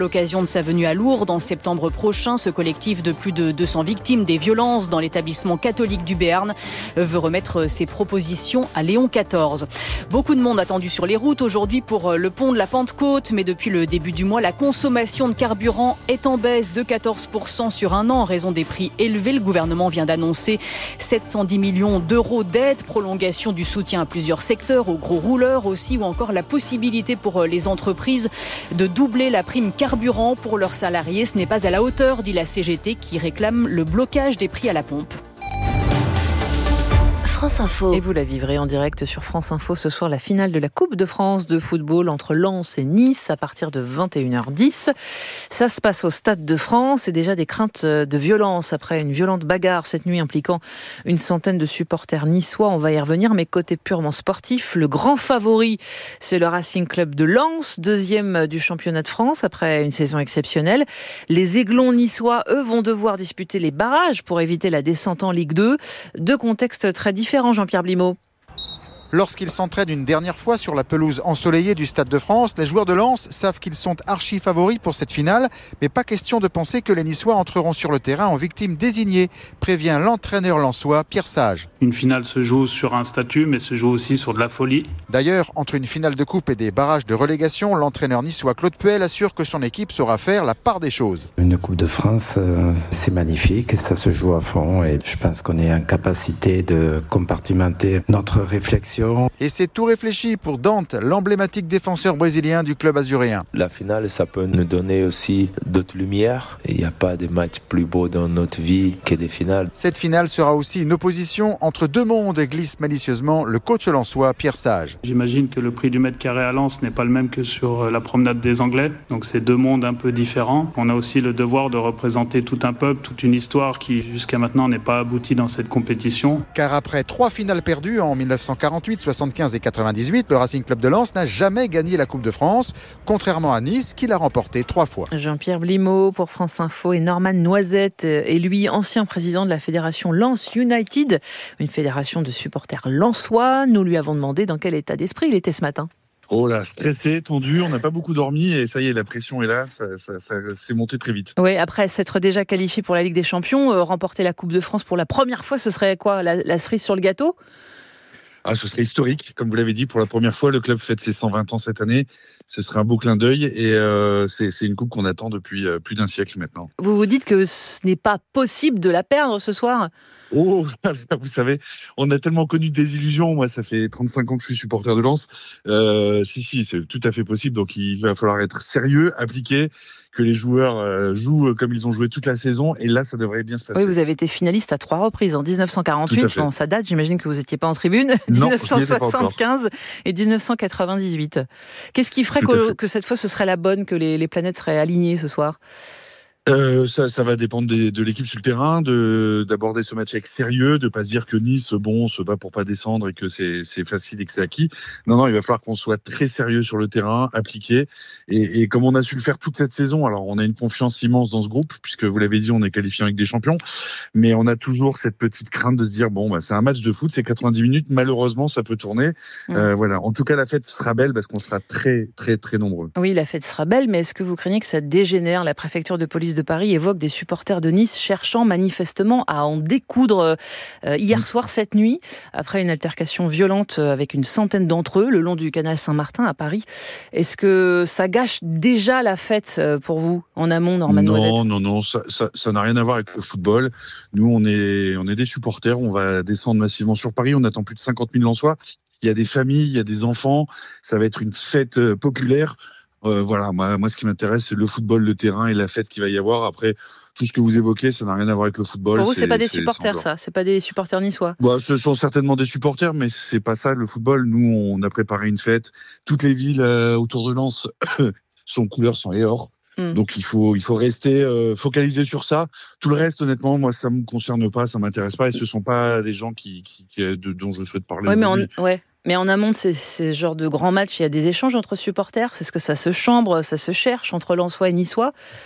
l'occasion de sa venue à Lourdes en septembre prochain. Ce collectif de plus de 200 victimes des violences dans l'établissement catholique du Béarn veut remettre ses propositions à Léon XIV. Beaucoup de monde attendu sur les routes aujourd'hui pour le pont de la Pentecôte, mais depuis le début du mois, la consommation de carburant est en baisse de 14% sur un an en raison des prix élevés. Le gouvernement vient d'annoncer 710 millions d'euros d'aide, prolongation du soutien à plusieurs secteurs, aux gros rouleurs aussi, ou encore la possibilité pour les entreprises de doubler la prime carburant pour leurs salariés. Ce n'est pas à la hauteur, dit la CGT, qui réclame le blocage des prix à la pompe. France Info. Et vous la vivrez en direct sur France Info ce soir, la finale de la Coupe de France de football entre Lens et Nice à partir de 21h10. Ça se passe au Stade de France et déjà des craintes de violence après une violente bagarre cette nuit impliquant une centaine de supporters niçois. On va y revenir, mais côté purement sportif, le grand favori, c'est le Racing Club de Lens, deuxième du championnat de France après une saison exceptionnelle. Les Aiglons niçois, eux, vont devoir disputer les barrages pour éviter la descente en Ligue 2. Deux contextes très différents, Jean-Pierre Blimaud. Lorsqu'ils s'entraînent une dernière fois sur la pelouse ensoleillée du Stade de France, les joueurs de Lens savent qu'ils sont archi favoris pour cette finale, mais pas question de penser que les Niçois entreront sur le terrain en victimes désignées, prévient l'entraîneur lensois Pierre Sage. Une finale se joue sur un statut, mais se joue aussi sur de la folie. D'ailleurs, entre une finale de coupe et des barrages de relégation, l'entraîneur niçois Claude Puel assure que son équipe saura faire la part des choses. Une Coupe de France, c'est magnifique, ça se joue à fond et je pense qu'on est en capacité de compartimenter notre réflexion. Et c'est tout réfléchi pour Dante, l'emblématique défenseur brésilien du club azuréen. La finale, ça peut nous donner aussi d'autres lumières. Il n'y a pas de match plus beau dans notre vie que des finales. Cette finale sera aussi une opposition entre deux mondes, glisse malicieusement le coach lensois Pierre Sage. J'imagine que le prix du mètre carré à Lens n'est pas le même que sur la promenade des Anglais. Donc c'est deux mondes un peu différents. On a aussi le devoir de représenter tout un peuple, toute une histoire qui jusqu'à maintenant n'est pas aboutie dans cette compétition. Car après 3 finales perdues en 1948, 75 et 98, le Racing Club de Lens n'a jamais gagné la Coupe de France, contrairement à Nice qui l'a remporté 3 fois. Jean-Pierre Blimaud pour France Info et Norman Noisette est lui ancien président de la fédération Lens United, une fédération de supporters lensois. Nous lui avons demandé dans quel état d'esprit il était ce matin. Oh là, stressé, tendu, on n'a pas beaucoup dormi et ça y est, la pression est là, ça s'est monté très vite. Oui, après s'être déjà qualifié pour la Ligue des Champions, remporter la Coupe de France pour la première fois, ce serait quoi, la cerise sur le gâteau ? Ce serait historique, comme vous l'avez dit, pour la première fois, le club fête ses 120 ans cette année. Ce serait un beau clin d'œil et c'est une coupe qu'on attend depuis plus d'un siècle maintenant. Vous vous dites que ce n'est pas possible de la perdre ce soir ? Oh, vous savez, on a tellement connu de désillusions. Moi, ça fait 35 ans que je suis supporter de Lens. Si, c'est tout à fait possible. Donc, il va falloir être sérieux, appliqué, que les joueurs jouent comme ils ont joué toute la saison. Et là, ça devrait bien se passer. Oui, vous avez été finaliste à 3 reprises. En 1948, bon, ça date, j'imagine que vous n'étiez pas en tribune. Non, 1975 et 1998. Qu'est-ce qui ferait que cette fois, ce serait la bonne, que les planètes seraient alignées ce soir ? Ça va dépendre de l'équipe sur le terrain, d'aborder ce match avec sérieux, de pas se dire que Nice, se bat pour pas descendre et que c'est facile et que c'est acquis. Non, il va falloir qu'on soit très sérieux sur le terrain, appliqué. Et comme on a su le faire toute cette saison, alors on a une confiance immense dans ce groupe, puisque vous l'avez dit, on est qualifié avec des champions. Mais on a toujours cette petite crainte de se dire, c'est un match de foot, c'est 90 minutes, malheureusement, ça peut tourner. Voilà. En tout cas, la fête sera belle parce qu'on sera très, très, très nombreux. Oui, la fête sera belle, mais est-ce que vous craignez que ça dégénère ? La préfecture de police de Paris évoque des supporters de Nice cherchant manifestement à en découdre hier soir, cette nuit, après une altercation violente avec une centaine d'entre eux le long du canal Saint-Martin à Paris. Est-ce que ça gâche déjà la fête pour vous en amont, Norman Noisette ? Non, ça n'a rien à voir avec le football. Nous, on est des supporters, on va descendre massivement sur Paris, on attend plus de 50 000 Lensois. Il y a des familles, il y a des enfants, ça va être une fête populaire. Voilà, moi, ce qui m'intéresse, c'est le football, le terrain et la fête qu'il va y avoir. Après, tout ce que vous évoquez, ça n'a rien à voir avec le football. Pour vous, c'est pas des supporters, ça ? C'est pas des supporters niçois ? Ce sont certainement des supporters, mais c'est pas ça, le football. Nous, on a préparé une fête. Toutes les villes autour de Lens sont couleur sang et or. Donc, il faut rester focalisé sur ça. Tout le reste, honnêtement, moi, ça me concerne pas, ça m'intéresse pas. Et ce sont pas des gens dont je souhaite parler aujourd'hui. Mais en amont de ces genres de grands matchs, il y a des échanges entre supporters. Est-ce que ça se chambre, ça se cherche entre Lensois et Niçois ?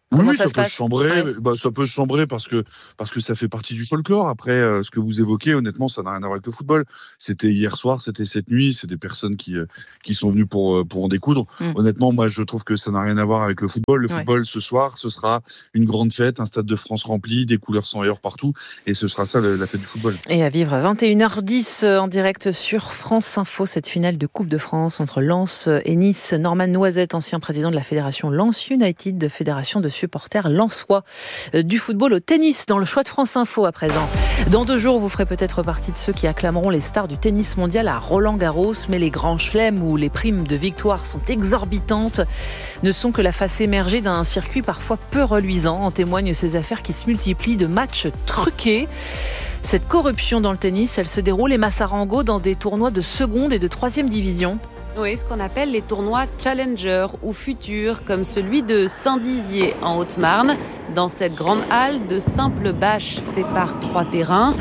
Comment Oui, ça ça se peut passe? chambrer. Ouais. Ça peut chambrer parce que ça fait partie du folklore. Après, ce que vous évoquez, honnêtement, ça n'a rien à voir avec le football. C'était hier soir, c'était cette nuit. C'est des personnes qui sont venues pour en découdre. Honnêtement, moi, je trouve que ça n'a rien à voir avec le football. Le football, ce soir, ce sera une grande fête, un stade de France rempli, des couleurs sang et or partout, et ce sera ça la fête du football. Et à vivre à 21h10 en direct sur France Info, cette finale de Coupe de France entre Lens et Nice. Norman Noisette, ancien président de la fédération Lens United, fédération de supporters lensois du football au tennis, dans le choix de France Info à présent. Dans 2 jours, vous ferez peut-être partie de ceux qui acclameront les stars du tennis mondial à Roland-Garros, mais les grands chelems où les primes de victoire sont exorbitantes ne sont que la face émergée d'un circuit parfois peu reluisant. En témoignent ces affaires qui se multiplient de matchs truqués. Cette corruption dans le tennis, elle se déroule, et Massarango, dans des tournois de seconde et de 3e division. Oui, ce qu'on appelle les tournois Challenger ou Futurs, comme celui de Saint-Dizier en Haute-Marne. Dans cette grande halle, de simples bâches séparent 3 terrains.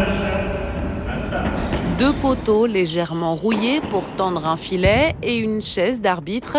2 poteaux légèrement rouillés pour tendre un filet et une chaise d'arbitre.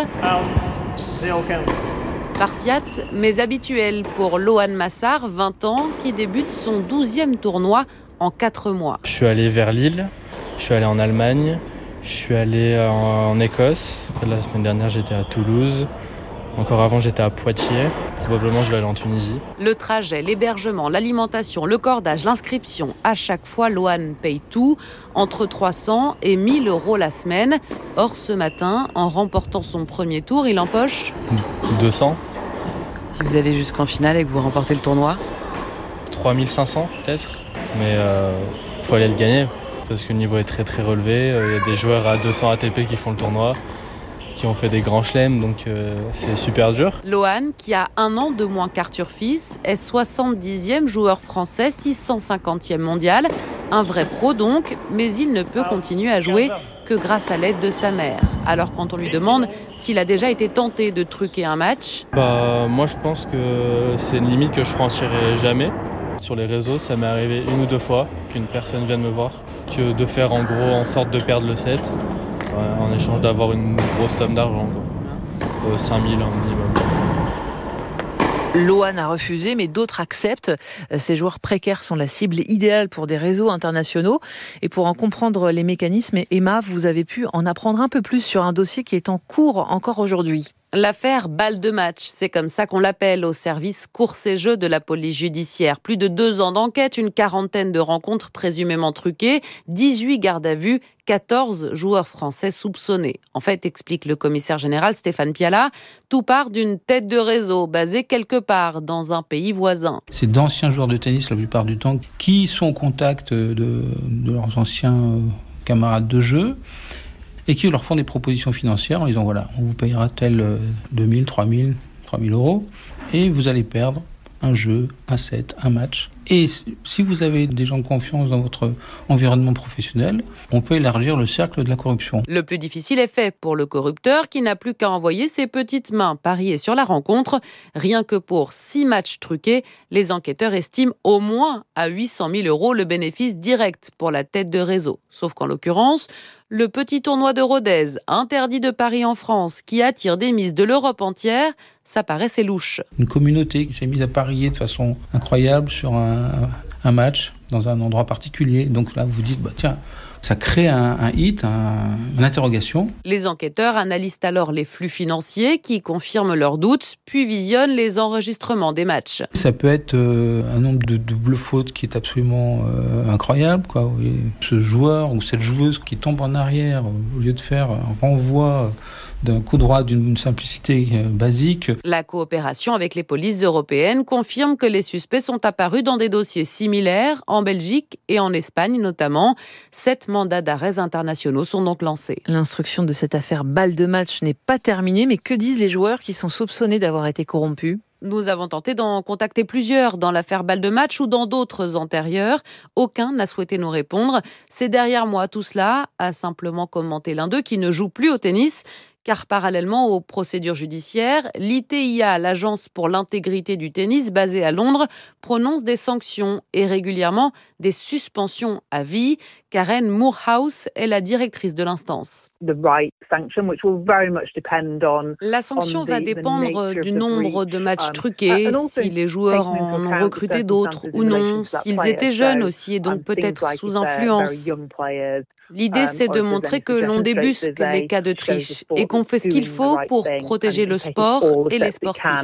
Spartiate, mais habituel pour Lohan Massard, 20 ans, qui débute son 12e tournoi en 4 mois. Je suis allé vers Lille, je suis allé en Allemagne, je suis allé en Écosse. Après, la semaine dernière, j'étais à Toulouse. Encore avant, j'étais à Poitiers. Probablement, je vais aller en Tunisie. Le trajet, l'hébergement, l'alimentation, le cordage, l'inscription. À chaque fois, Lohan paye tout, entre 300 et 1000 euros la semaine. Or, ce matin, en remportant son premier tour, il empoche 200. Si vous allez jusqu'en finale et que vous remportez le tournoi 3500 peut-être. Mais il faut aller le gagner parce que le niveau est très très relevé. Il y a des joueurs à 200 ATP qui font le tournoi, qui ont fait des grands chelems, donc c'est super dur. Lohan, qui a 1 an de moins qu'Arthur Fils, est 70e joueur français, 650e mondial. Un vrai pro donc, mais il ne peut continuer à jouer que grâce à l'aide de sa mère. Alors quand on lui demande s'il a déjà été tenté de truquer un match... Moi je pense que c'est une limite que je franchirai jamais. Sur les réseaux, ça m'est arrivé 1 ou 2 fois qu'une personne vienne me voir, que de faire en gros en sorte de perdre le set, en échange d'avoir une grosse somme d'argent, 5000 en minimum. Lohan a refusé, mais d'autres acceptent. Ces joueurs précaires sont la cible idéale pour des réseaux internationaux. Et pour en comprendre les mécanismes, Emma, vous avez pu en apprendre un peu plus sur un dossier qui est en cours encore aujourd'hui. L'affaire balle de match, c'est comme ça qu'on l'appelle au service courses et jeux de la police judiciaire. Plus de 2 ans d'enquête, une 40aine de rencontres présumément truquées, 18 gardes à vue, 14 joueurs français soupçonnés. En fait, explique le commissaire général Stéphane Piala, tout part d'une tête de réseau basée quelque part dans un pays voisin. C'est d'anciens joueurs de tennis la plupart du temps qui sont au contact de leurs anciens camarades de jeu et qui leur font des propositions financières en disant voilà, on vous payera tel 2000, 3000 euros et vous allez perdre un jeu, un set, un match. Et si vous avez des gens de confiance dans votre environnement professionnel, on peut élargir le cercle de la corruption. Le plus difficile est fait pour le corrupteur qui n'a plus qu'à envoyer ses petites mains parier sur la rencontre. Rien que pour 6 matchs truqués, les enquêteurs estiment au moins à 800 000 euros le bénéfice direct pour la tête de réseau. Sauf qu'en l'occurrence, le petit tournoi de Rodez, interdit de paris en France, qui attire des mises de l'Europe entière, ça paraissait louche. Une communauté qui s'est mise à parier de façon incroyable sur un match dans un endroit particulier. Donc là, vous dites, tiens, ça crée un hit, une interrogation. Les enquêteurs analysent alors les flux financiers qui confirment leurs doutes, puis visionnent les enregistrements des matchs. Ça peut être un nombre de doubles fautes qui est absolument incroyable, quoi. Ce joueur ou cette joueuse qui tombe en arrière au lieu de faire un renvoi d'un coup droit d'une simplicité basique. La coopération avec les polices européennes confirme que les suspects sont apparus dans des dossiers similaires en Belgique et en Espagne notamment. 7 mandats d'arrêt internationaux sont donc lancés. L'instruction de cette affaire balle de match n'est pas terminée, mais que disent les joueurs qui sont soupçonnés d'avoir été corrompus ? Nous avons tenté d'en contacter plusieurs dans l'affaire balle de match ou dans d'autres antérieures. Aucun n'a souhaité nous répondre. C'est derrière moi tout cela, a simplement commenté l'un d'eux qui ne joue plus au tennis, car parallèlement aux procédures judiciaires, l'ITIA, l'Agence pour l'intégrité du tennis basée à Londres, prononce des sanctions et régulièrement des suspensions à vie. Karen Moorhouse est la directrice de l'instance. La sanction va dépendre du nombre de matchs truqués, si les joueurs en ont recruté d'autres ou non, s'ils étaient jeunes aussi et donc peut-être sous influence. L'idée, c'est de montrer que l'on débusque les cas de triche et qu'on fait ce qu'il faut pour protéger le sport et les sportifs.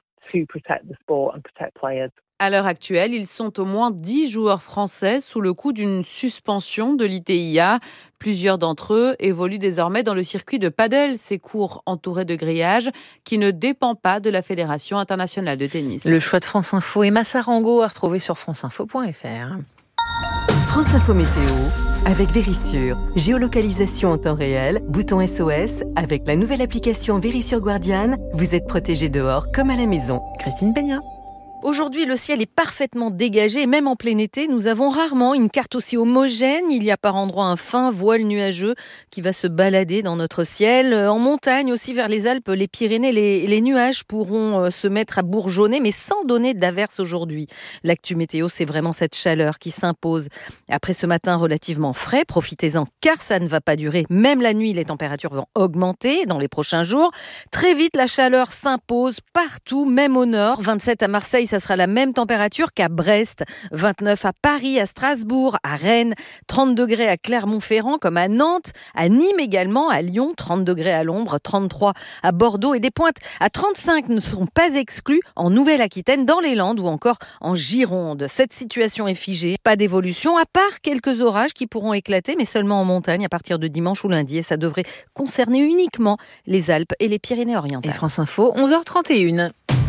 À l'heure actuelle, ils sont au moins 10 joueurs français sous le coup d'une suspension de l'ITIA. Plusieurs d'entre eux évoluent désormais dans le circuit de paddle, ces cours entourés de grillages qui ne dépend pas de la Fédération internationale de tennis. Le choix de France Info et Massarango à retrouver sur franceinfo.fr. France Info Météo avec Vérissure. Géolocalisation en temps réel, bouton SOS. Avec la nouvelle application Vérissure Guardian, vous êtes protégé dehors comme à la maison. Christine Peña. Aujourd'hui, le ciel est parfaitement dégagé et même en plein été, nous avons rarement une carte aussi homogène. Il y a par endroits un fin voile nuageux qui va se balader dans notre ciel. En montagne aussi, vers les Alpes, les Pyrénées, les nuages pourront se mettre à bourgeonner, mais sans donner d'averse aujourd'hui. L'actu météo, c'est vraiment cette chaleur qui s'impose. Après ce matin relativement frais, profitez-en car ça ne va pas durer. Même la nuit, les températures vont augmenter dans les prochains jours. Très vite, la chaleur s'impose partout, même au nord. 27 à Marseille, ça sera la même température qu'à Brest, 29 à Paris, à Strasbourg, à Rennes, 30 degrés à Clermont-Ferrand comme à Nantes, à Nîmes également, à Lyon, 30 degrés à l'ombre, 33 à Bordeaux et des pointes à 35 ne seront pas exclues en Nouvelle-Aquitaine, dans les Landes ou encore en Gironde. Cette situation est figée, pas d'évolution à part quelques orages qui pourront éclater mais seulement en montagne à partir de dimanche ou lundi et ça devrait concerner uniquement les Alpes et les Pyrénées-Orientales. Et France Info, 11h31.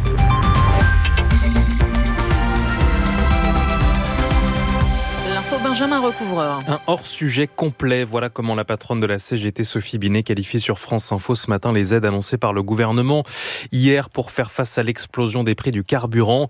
Benjamin Recouvreur. Un hors-sujet complet. Voilà comment la patronne de la CGT, Sophie Binet, qualifie sur France Info ce matin les aides annoncées par le gouvernement hier pour faire face à l'explosion des prix du carburant.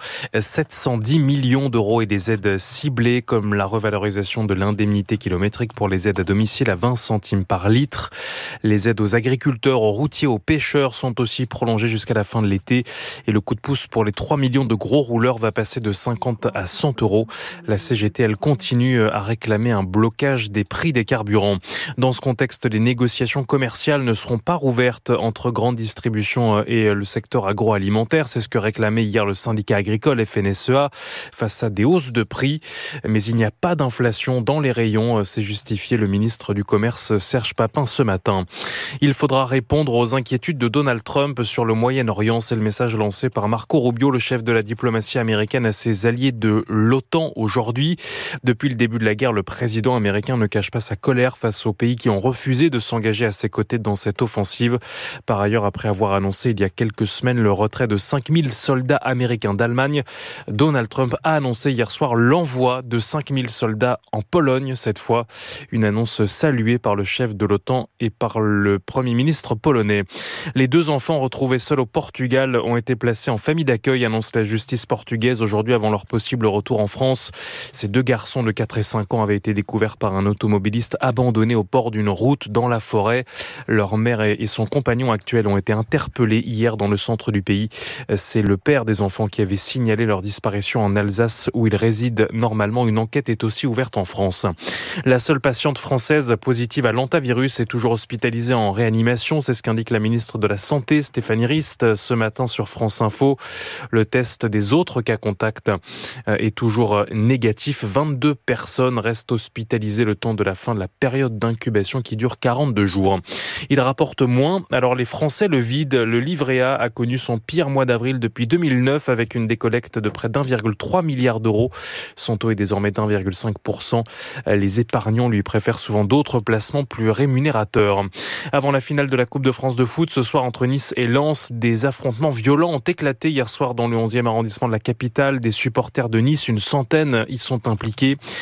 710 millions d'euros et des aides ciblées comme la revalorisation de l'indemnité kilométrique pour les aides à domicile à 20 centimes par litre. Les aides aux agriculteurs, aux routiers, aux pêcheurs sont aussi prolongées jusqu'à la fin de l'été. Et le coup de pouce pour les 3 millions de gros rouleurs va passer de 50 à 100 euros. La CGT, elle continue à réclamer un blocage des prix des carburants. Dans ce contexte, les négociations commerciales ne seront pas rouvertes entre grande distribution et le secteur agroalimentaire. C'est ce que réclamait hier le syndicat agricole FNSEA face à des hausses de prix. Mais il n'y a pas d'inflation dans les rayons, c'est justifié le ministre du Commerce Serge Papin ce matin. Il faudra répondre aux inquiétudes de Donald Trump sur le Moyen-Orient. C'est le message lancé par Marco Rubio, le chef de la diplomatie américaine, à ses alliés de l'OTAN aujourd'hui. Depuis le début de la guerre, le président américain ne cache pas sa colère face aux pays qui ont refusé de s'engager à ses côtés dans cette offensive. Par ailleurs, après avoir annoncé il y a quelques semaines le retrait de 5000 soldats américains d'Allemagne, Donald Trump a annoncé hier soir l'envoi de 5000 soldats en Pologne cette fois. Une annonce saluée par le chef de l'OTAN et par le Premier ministre polonais. Les 2 enfants retrouvés seuls au Portugal ont été placés en famille d'accueil, annonce la justice portugaise aujourd'hui avant leur possible retour en France. Ces 2 garçons de 4 et 5 ans avaient été découverts par un automobiliste abandonné au bord d'une route dans la forêt. Leur mère et son compagnon actuel ont été interpellés hier dans le centre du pays. C'est le père des enfants qui avait signalé leur disparition en Alsace où ils résident normalement. Une enquête est aussi ouverte en France. La seule patiente française positive à l'hantavirus est toujours hospitalisée en réanimation. C'est ce qu'indique la ministre de la Santé, Stéphanie Rist, ce matin sur France Info. Le test des autres cas contacts est toujours négatif. 22 personnes restent hospitalisées le temps de la fin de la période d'incubation qui dure 42 jours. Il rapporte moins. Alors les Français le vident. Le livret A connu son pire mois d'avril depuis 2009 avec une décollecte de près d'1,3 milliard d'euros. Son taux est désormais d'1,5%. Les épargnants lui préfèrent souvent d'autres placements plus rémunérateurs. Avant la finale de la Coupe de France de foot, ce soir entre Nice et Lens, des affrontements violents ont éclaté hier soir dans le 11e arrondissement de la capitale. Des supporters de Nice, une centaine, y sont impliqués.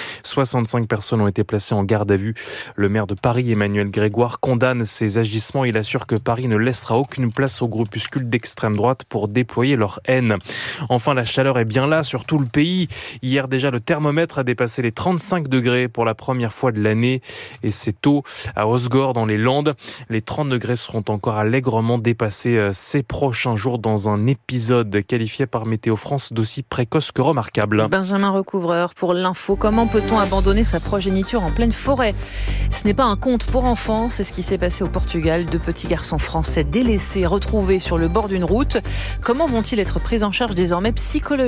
65 personnes ont été placées en garde à vue. Le maire de Paris, Emmanuel Grégoire, condamne ces agissements. Il assure que Paris ne laissera aucune place aux groupuscules d'extrême droite pour déployer leur haine. Enfin, la chaleur est bien là sur tout le pays. Hier déjà, le thermomètre a dépassé les 35 degrés pour la première fois de l'année. Et c'est tôt à Osgore, dans les Landes. Les 30 degrés seront encore allègrement dépassés ces prochains jours dans un épisode qualifié par Météo France d'aussi précoce que remarquable. Benjamin Recouvreur pour l'info. Comment peut-on abandonner sa progéniture en pleine forêt ? Ce n'est pas un conte pour enfants, c'est ce qui s'est passé au Portugal. 2 petits garçons français délaissés, retrouvés sur le bord d'une route. Comment vont-ils être pris en charge désormais psychologiquement ?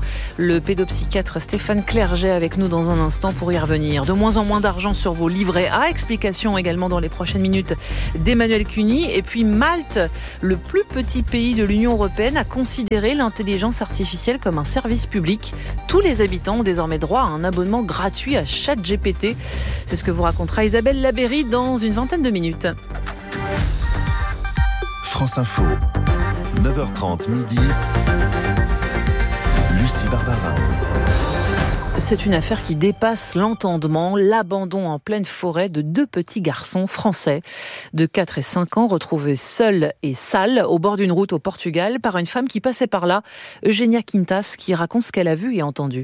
Le pédopsychiatre Stéphane Clerget avec nous dans un instant pour y revenir. De moins en moins d'argent sur vos livrets A. Explication également dans les prochaines minutes d'Emmanuel Cuny. Et puis Malte, le plus petit pays de l'Union européenne, a considéré l'intelligence artificielle comme un service public. Tous les habitants ont désormais droit à un abonnement gratuit à ChatGPT. C'est ce que vous racontera Isabelle Labéry dans une vingtaine de minutes. France Info, 9h30 midi, Lucie Barbarin. C'est une affaire qui dépasse l'entendement, l'abandon en pleine forêt de 2 petits garçons français de 4 et 5 ans retrouvés seuls et sales au bord d'une route au Portugal par une femme qui passait par là, Eugénia Quintas, qui raconte ce qu'elle a vu et entendu.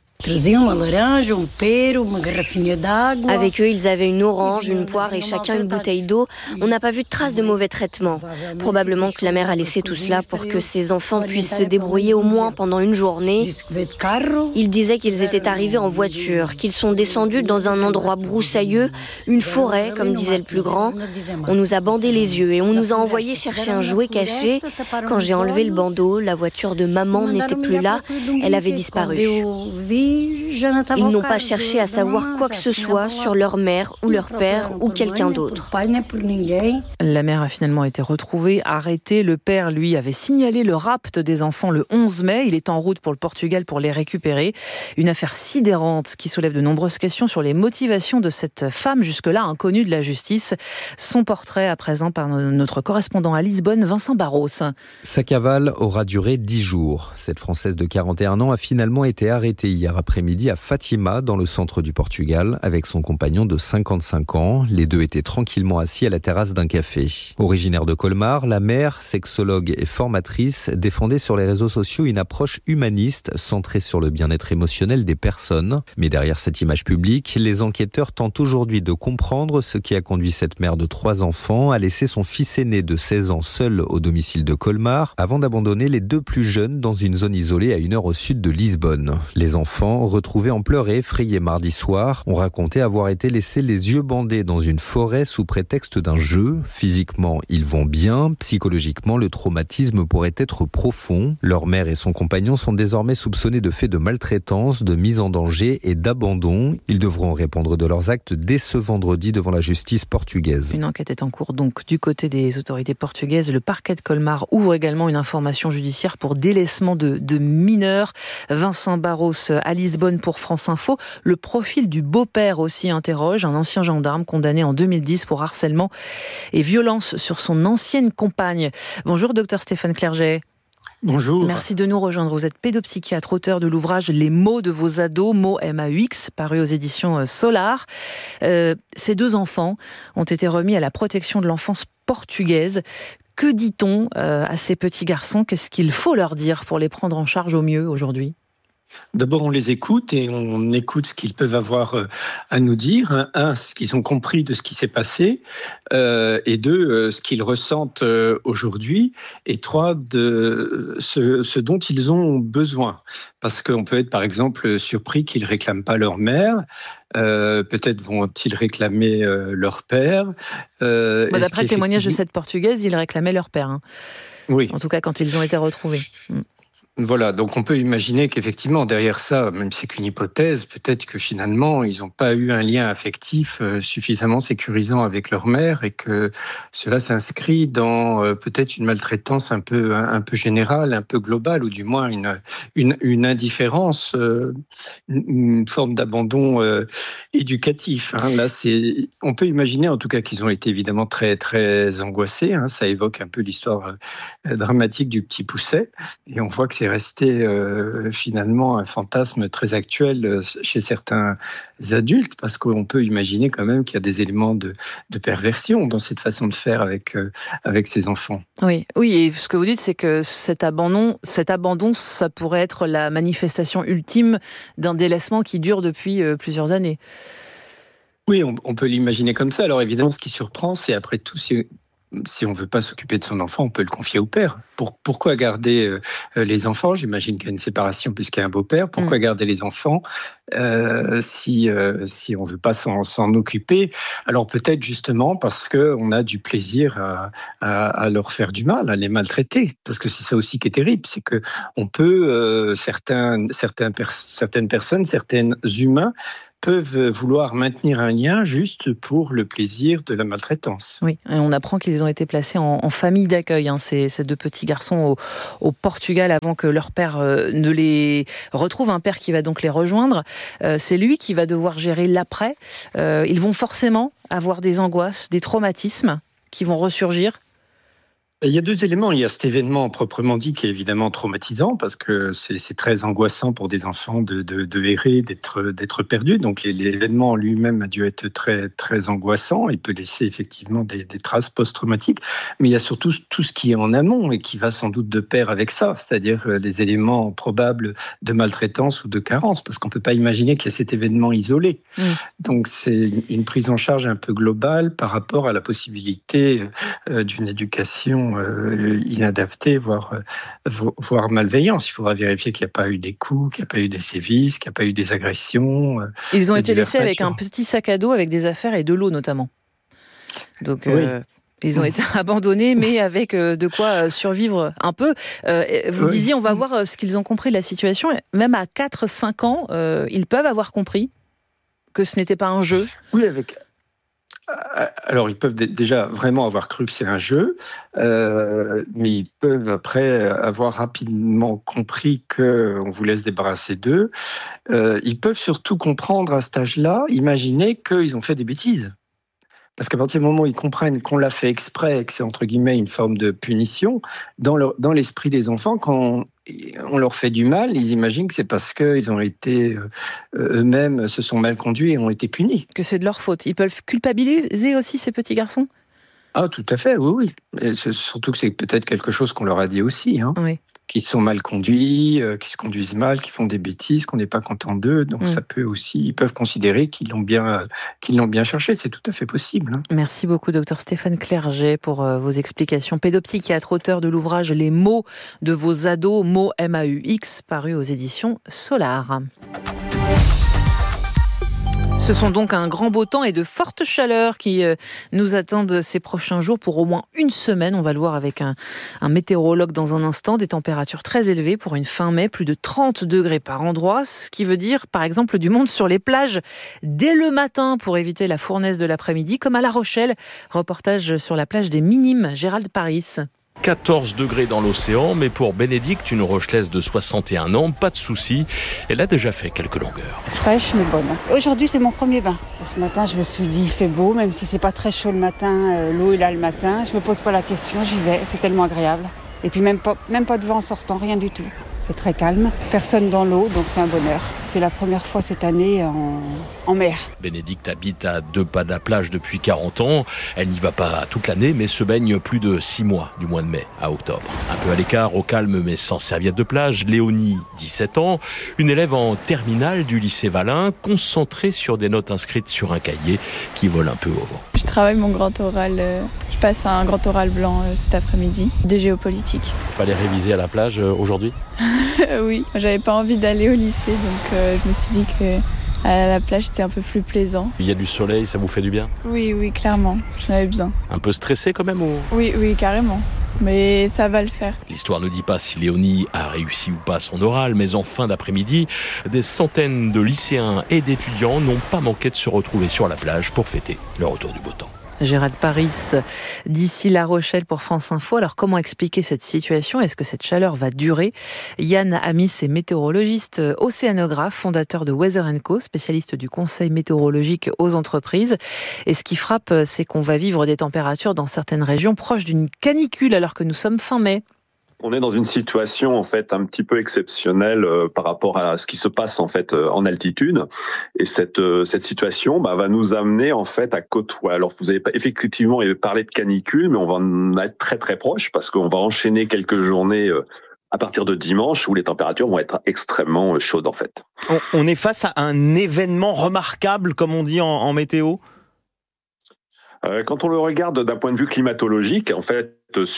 Avec eux, ils avaient une orange, une poire et chacun une bouteille d'eau. On n'a pas vu de traces de mauvais traitements. Probablement que la mère a laissé tout cela pour que ses enfants puissent se débrouiller au moins pendant une journée. Ils disaient qu'ils étaient arrivés en voiture, qu'ils sont descendus dans un endroit broussailleux, une forêt, comme disait le plus grand. On nous a bandé les yeux et on nous a envoyé chercher un jouet caché. Quand j'ai enlevé le bandeau, la voiture de maman n'était plus là, elle avait disparu. Ils n'ont pas cherché à savoir quoi que ce soit sur leur mère ou leur père ou quelqu'un d'autre. La mère a finalement été retrouvée, arrêtée. Le père, lui, avait signalé le rapt des enfants le 11 mai. Il est en route pour le Portugal pour les récupérer. Une affaire sidérante qui soulève de nombreuses questions sur les motivations de cette femme jusque-là inconnue de la justice. Son portrait à présent par notre correspondant à Lisbonne, Vincent Barros. Sa cavale aura duré 10 jours. Cette Française de 41 ans a finalement été arrêtée hier après-midi à Fatima, dans le centre du Portugal, avec son compagnon de 55 ans. Les deux étaient tranquillement assis à la terrasse d'un café. Originaire de Colmar, la mère, sexologue et formatrice, défendait sur les réseaux sociaux une approche humaniste centrée sur le bien-être émotionnel des personnes. Mais derrière cette image publique, les enquêteurs tentent aujourd'hui de comprendre ce qui a conduit cette mère de 3 enfants à laisser son fils aîné de 16 ans seul au domicile de Colmar, avant d'abandonner les 2 plus jeunes dans une zone isolée à 1 heure au sud de Lisbonne. Les enfants, retrouvés en pleurs et effrayés mardi soir, ont raconté avoir été laissés les yeux bandés dans une forêt sous prétexte d'un jeu. Physiquement, ils vont bien. Psychologiquement, le traumatisme pourrait être profond. Leur mère et son compagnon sont désormais soupçonnés de faits de maltraitance, de mise en danger et d'abandon. Ils devront répondre de leurs actes dès ce vendredi devant la justice portugaise. Une enquête est en cours donc du côté des autorités portugaises. Le parquet de Colmar ouvre également une information judiciaire pour délaissement de mineurs. Vincent Barros à Lisbonne pour France Info. Le profil du beau-père aussi interroge, un ancien gendarme condamné en 2010 pour harcèlement et violence sur son ancienne compagne. Bonjour docteur Stéphane Clerget. Bonjour. Merci de nous rejoindre. Vous êtes pédopsychiatre, auteur de l'ouvrage Les mots de vos ados, mots MAUX, paru aux éditions Solar. Ces 2 enfants ont été remis à la protection de l'enfance portugaise. Que dit-on à ces petits garçons ? Qu'est-ce qu'il faut leur dire pour les prendre en charge au mieux aujourd'hui ? D'abord, on les écoute et on écoute ce qu'ils peuvent avoir à nous dire. 1, ce qu'ils ont compris de ce qui s'est passé. Et 2, ce qu'ils ressentent aujourd'hui. Et 3, de ce dont ils ont besoin. Parce qu'on peut être, par exemple, surpris qu'ils ne réclament pas leur mère. Peut-être vont-ils réclamer leur père. D'après le témoignage de cette Portugaise, ils réclamaient leur père. Hein. Oui. En tout cas, quand ils ont été retrouvés. Voilà, donc on peut imaginer qu'effectivement, derrière ça, même si c'est qu'une hypothèse, peut-être que finalement, ils n'ont pas eu un lien affectif suffisamment sécurisant avec leur mère et que cela s'inscrit dans peut-être une maltraitance un peu générale, un peu globale, ou du moins une indifférence, une forme d'abandon éducatif. Hein. Là, on peut imaginer en tout cas qu'ils ont été évidemment très, très angoissés. Hein. Ça évoque un peu l'histoire dramatique du petit Pousset, et on voit que c'est resté finalement un fantasme très actuel chez certains adultes, parce qu'on peut imaginer quand même qu'il y a des éléments de perversion dans cette façon de faire avec ces enfants. Oui, et ce que vous dites, c'est que cet abandon, ça pourrait être la manifestation ultime d'un délaissement qui dure depuis plusieurs années. Oui, on peut l'imaginer comme ça. Alors évidemment, ce qui surprend, c'est après tout, si on ne veut pas s'occuper de son enfant, on peut le confier au père. Pourquoi garder les enfants ? J'imagine qu'il y a une séparation puisqu'il y a un beau-père. Pourquoi garder les enfants si on ne veut pas s'en occuper ? Alors peut-être justement parce qu'on a du plaisir à leur faire du mal, à les maltraiter. Parce que c'est ça aussi qui est terrible, c'est qu'on peut, certaines personnes, certains humains, peuvent vouloir maintenir un lien juste pour le plaisir de la maltraitance. Oui, et on apprend qu'ils ont été placés en famille d'accueil, ces deux petits garçons au Portugal avant que leur père ne les retrouve, un père qui va donc les rejoindre. C'est lui qui va devoir gérer l'après. Ils vont forcément avoir des angoisses, des traumatismes qui vont ressurgir. Il y a deux éléments. Il y a cet événement proprement dit qui est évidemment traumatisant parce que c'est très angoissant pour des enfants de errer, d'être perdus. Donc l'événement en lui-même a dû être très, très angoissant. Il peut laisser effectivement des traces post-traumatiques. Mais il y a surtout tout ce qui est en amont et qui va sans doute de pair avec ça, c'est-à-dire les éléments probables de maltraitance ou de carence, parce qu'on ne peut pas imaginer qu'il y a cet événement isolé. Donc c'est une prise en charge un peu globale par rapport à la possibilité d'une éducation inadaptée, voire malveillance. Il faudra vérifier qu'il n'y a pas eu des coups, qu'il n'y a pas eu des sévices, qu'il n'y a pas eu des agressions. Ils ont été laissés avec un petit sac à dos avec des affaires et de l'eau notamment. Donc ils ont été abandonnés, mais avec de quoi survivre un peu. Vous disiez, on va voir ce qu'ils ont compris de la situation. Même à 4-5 ans, ils peuvent avoir compris que ce n'était pas un jeu. Oui, alors, ils peuvent déjà vraiment avoir cru que c'est un jeu, mais ils peuvent après avoir rapidement compris qu'on vous laisse débarrasser d'eux. Ils peuvent surtout comprendre à cet âge-là, imaginer qu'ils ont fait des bêtises. Parce qu'à partir du moment où ils comprennent qu'on l'a fait exprès, que c'est entre guillemets une forme de punition, dans l'esprit des enfants, quand on leur fait du mal, ils imaginent que c'est parce qu'ils ont été eux-mêmes se sont mal conduits et ont été punis. Que c'est de leur faute. Ils peuvent culpabiliser aussi ces petits garçons ? Ah, tout à fait, oui. Et surtout que c'est peut-être quelque chose qu'on leur a dit aussi. Oui. Qui sont mal conduits, qui se conduisent mal, qui font des bêtises, qu'on n'est pas content d'eux. Donc ça peut aussi, ils peuvent considérer qu'ils l'ont bien cherché. C'est tout à fait possible. Merci beaucoup, Dr Stéphane Clerget, pour vos explications. Pédopsychiatre, auteur de l'ouvrage Les mots de vos ados, mots MAUX, paru aux éditions Solar. Ce sont donc un grand beau temps et de fortes chaleurs qui nous attendent ces prochains jours pour au moins une semaine. On va le voir avec un météorologue dans un instant. Des températures très élevées pour une fin mai, plus de 30 degrés par endroit. Ce qui veut dire, par exemple, du monde sur les plages dès le matin pour éviter la fournaise de l'après-midi, comme à La Rochelle. Reportage sur la plage des Minimes, Gérald Paris. 14 degrés dans l'océan, mais pour Bénédicte, une Rochelaise de 61 ans, pas de souci. Elle a déjà fait quelques longueurs. Fraîche mais bonne. Aujourd'hui, c'est mon premier bain. Ce matin, je me suis dit, il fait beau, même si c'est pas très chaud le matin, l'eau est là le matin. Je me pose pas la question, j'y vais, c'est tellement agréable. Et puis même pas de vent en sortant, rien du tout. C'est très calme, personne dans l'eau, donc c'est un bonheur. C'est la première fois cette année en mer. Bénédicte habite à 2 pas de la plage depuis 40 ans. Elle n'y va pas toute l'année, mais se baigne plus de 6 mois, du mois de mai à octobre. Un peu à l'écart, au calme, mais sans serviette de plage, Léonie, 17 ans, une élève en terminale du lycée Valin, concentrée sur des notes inscrites sur un cahier qui vole un peu au vent. Je travaille mon grand oral, je passe un grand oral blanc cet après-midi, de géopolitique. Il fallait réviser à la plage aujourd'hui ? Oui, j'avais pas envie d'aller au lycée, donc je me suis dit que à la plage c'était un peu plus plaisant. Il y a du soleil, ça vous fait du bien ? Oui, clairement, j'en avais besoin. Un peu stressé quand même ou... Oui, carrément, mais ça va le faire. L'histoire ne dit pas si Léonie a réussi ou pas son oral, mais en fin d'après-midi, des centaines de lycéens et d'étudiants n'ont pas manqué de se retrouver sur la plage pour fêter le retour du beau temps. Gérald Paris, d'ici La Rochelle pour France Info. Alors, comment expliquer cette situation ? Est-ce que cette chaleur va durer ? Yann Amis est météorologiste, océanographe, fondateur de Weather & Co, spécialiste du conseil météorologique aux entreprises. Et ce qui frappe, c'est qu'on va vivre des températures dans certaines régions proches d'une canicule alors que nous sommes fin mai. On est dans une situation en fait un petit peu exceptionnelle par rapport à ce qui se passe en fait en altitude, et cette situation va nous amener en fait à côtoyer. Alors vous avez effectivement parlé de canicule, mais on va en être très très proche parce qu'on va enchaîner quelques journées à partir de dimanche où les températures vont être extrêmement chaudes en fait. On est face à un événement remarquable, comme on dit en météo. Quand on le regarde d'un point de vue climatologique, en fait,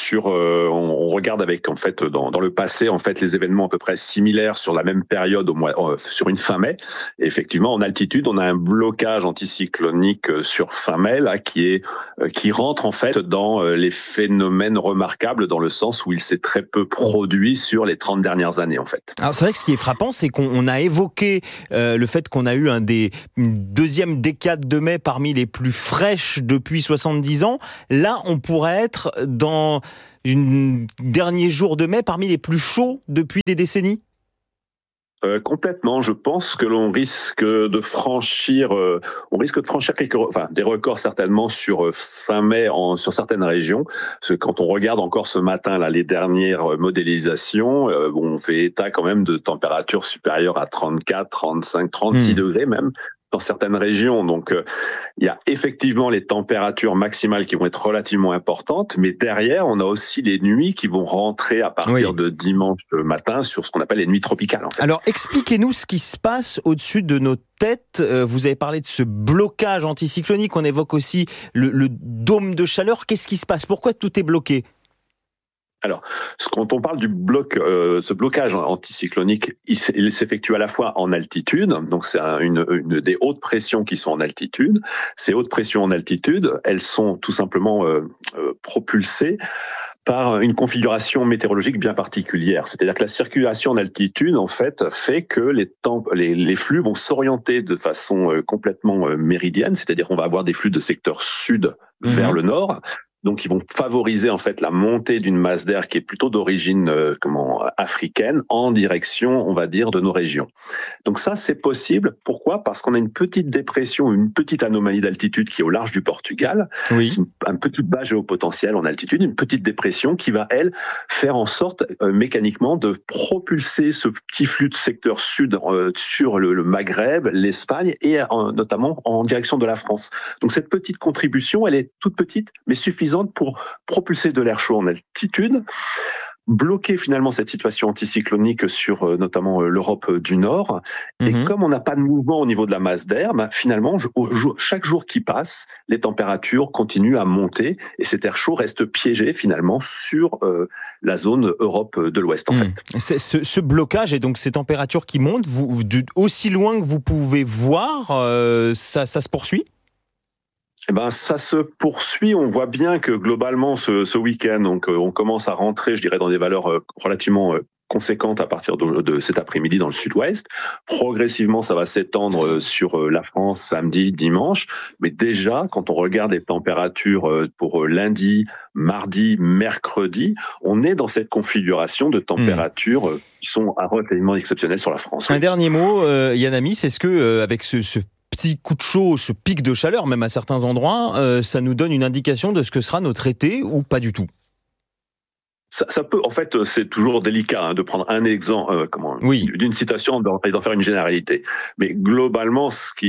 on regarde avec en fait dans le passé en fait les événements à peu près similaires sur la même période sur une fin mai. Et effectivement, en altitude, on a un blocage anticyclonique sur fin mai là qui rentre en fait dans les phénomènes remarquables dans le sens où il s'est très peu produit sur les 30 dernières années en fait. Alors c'est vrai que ce qui est frappant, c'est qu'on a évoqué le fait qu'on a eu une deuxième décade de mai parmi les plus fraîches depuis 70 ans. Là, on pourrait être dans un dernier jour de mai parmi les plus chauds depuis des décennies. Complètement. Je pense que l'on risque de franchir, des records certainement sur fin mai sur certaines régions. Parce que quand on regarde encore ce matin là les dernières modélisations, on fait état quand même de températures supérieures à 34, 35, 36 degrés même dans certaines régions. Donc, il y a effectivement les températures maximales qui vont être relativement importantes, mais derrière, on a aussi les nuits qui vont rentrer à partir de dimanche matin sur ce qu'on appelle les nuits tropicales. En fait. Alors, expliquez-nous ce qui se passe au-dessus de nos têtes. Vous avez parlé de ce blocage anticyclonique. On évoque aussi le dôme de chaleur. Qu'est-ce qui se passe? Pourquoi tout est bloqué? Alors, quand on parle du ce blocage anticyclonique, il s'effectue à la fois en altitude, donc c'est une des hautes pressions qui sont en altitude. Ces hautes pressions en altitude, elles sont tout simplement propulsées par une configuration météorologique bien particulière. C'est-à-dire que la circulation en altitude, en fait que les flux vont s'orienter de façon complètement méridienne, c'est-à-dire qu'on va avoir des flux de secteur sud vers le nord. Donc, ils vont favoriser en fait la montée d'une masse d'air qui est plutôt d'origine africaine en direction, on va dire, de nos régions. Donc ça, c'est possible. Pourquoi ? Parce qu'on a une petite dépression, une petite anomalie d'altitude qui est au large du Portugal. Oui. Un petit bas géopotentiel en altitude, une petite dépression qui va, elle, faire en sorte mécaniquement de propulser ce petit flux de secteur sud sur le Maghreb, l'Espagne et notamment en direction de la France. Donc cette petite contribution, elle est toute petite, mais suffisante pour propulser de l'air chaud en altitude, bloquer finalement cette situation anticyclonique sur notamment l'Europe du Nord. Et comme on n'a pas de mouvement au niveau de la masse d'air, finalement, chaque jour qui passe, les températures continuent à monter et cet air chaud reste piégé finalement sur la zone Europe de l'Ouest en fait. Ce blocage et donc ces températures qui montent, aussi loin que vous pouvez voir, ça se poursuit ? Ça se poursuit. On voit bien que globalement ce week-end, donc on commence à rentrer, je dirais, dans des valeurs relativement conséquentes à partir de cet après-midi dans le sud-ouest. Progressivement, ça va s'étendre sur la France samedi, dimanche. Mais déjà, quand on regarde les températures pour lundi, mardi, mercredi, on est dans cette configuration de températures qui sont relativement exceptionnelles sur la France. Un dernier mot, Yann Amis, est-ce que avec ce petit coup de chaud, ce pic de chaleur, même à certains endroits, ça nous donne une indication de ce que sera notre été ou pas du tout? Ça peut, en fait, c'est toujours délicat de prendre un exemple d'une citation et d'en faire une généralité. Mais globalement,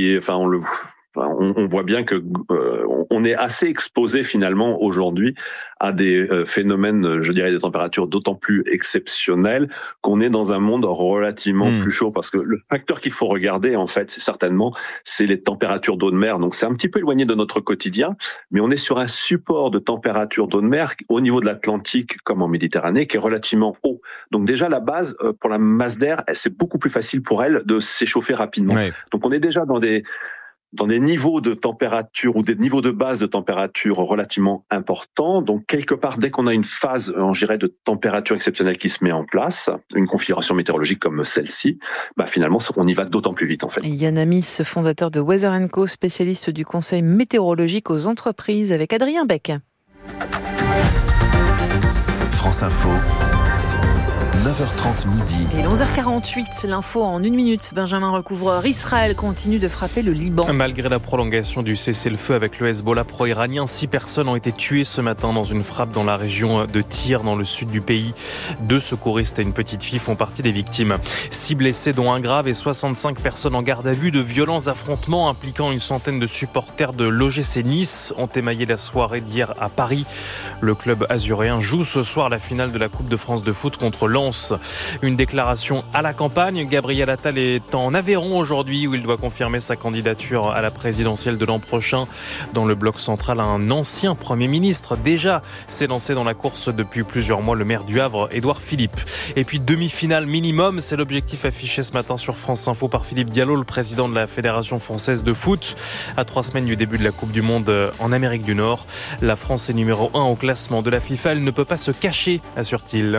on voit bien que on est assez exposé finalement aujourd'hui à des phénomènes, je dirais, des températures d'autant plus exceptionnelles qu'on est dans un monde relativement plus chaud. Parce que le facteur qu'il faut regarder, en fait, c'est les températures d'eau de mer. Donc c'est un petit peu éloigné de notre quotidien, mais on est sur un support de température d'eau de mer au niveau de l'Atlantique comme en Méditerranée qui est relativement haut. Donc déjà la base pour la masse d'air, c'est beaucoup plus facile pour elle de s'échauffer rapidement. Ouais. Donc on est déjà dans des niveaux de température ou des niveaux de base de température relativement importants. Donc, quelque part, dès qu'on a une phase, je dirais, de température exceptionnelle qui se met en place, une configuration météorologique comme celle-ci, finalement, on y va d'autant plus vite, en fait. Yann Amis, fondateur de Weather & Co, spécialiste du conseil météorologique aux entreprises, avec Adrien Beck. France Info, 9h30 midi. Et 11h48, l'info en 1 minute. Benjamin Recouvreur, Israël continue de frapper le Liban. Malgré la prolongation du cessez-le-feu avec le Hezbollah pro-iranien, 6 personnes ont été tuées ce matin dans une frappe dans la région de Tyr, dans le sud du pays. 2 secouristes et une petite fille font partie des victimes. 6 blessés, dont un grave, et 65 personnes en garde à vue. De violents affrontements impliquant une centaine de supporters de l'OGC Nice ont émaillé la soirée d'hier à Paris. Le club azuréen joue ce soir la finale de la Coupe de France de foot contre Lens. Une déclaration à la campagne. Gabriel Attal est en Aveyron aujourd'hui où il doit confirmer sa candidature à la présidentielle de l'an prochain. Dans le bloc central, un ancien Premier ministre déjà s'est lancé dans la course depuis plusieurs mois, le maire du Havre, Édouard Philippe. Et puis demi-finale minimum, c'est l'objectif affiché ce matin sur France Info par Philippe Diallo, le président de la Fédération française de foot. À 3 semaines du début de la Coupe du Monde en Amérique du Nord, la France est numéro 1 au classement de la FIFA. Elle ne peut pas se cacher, assure-t-il.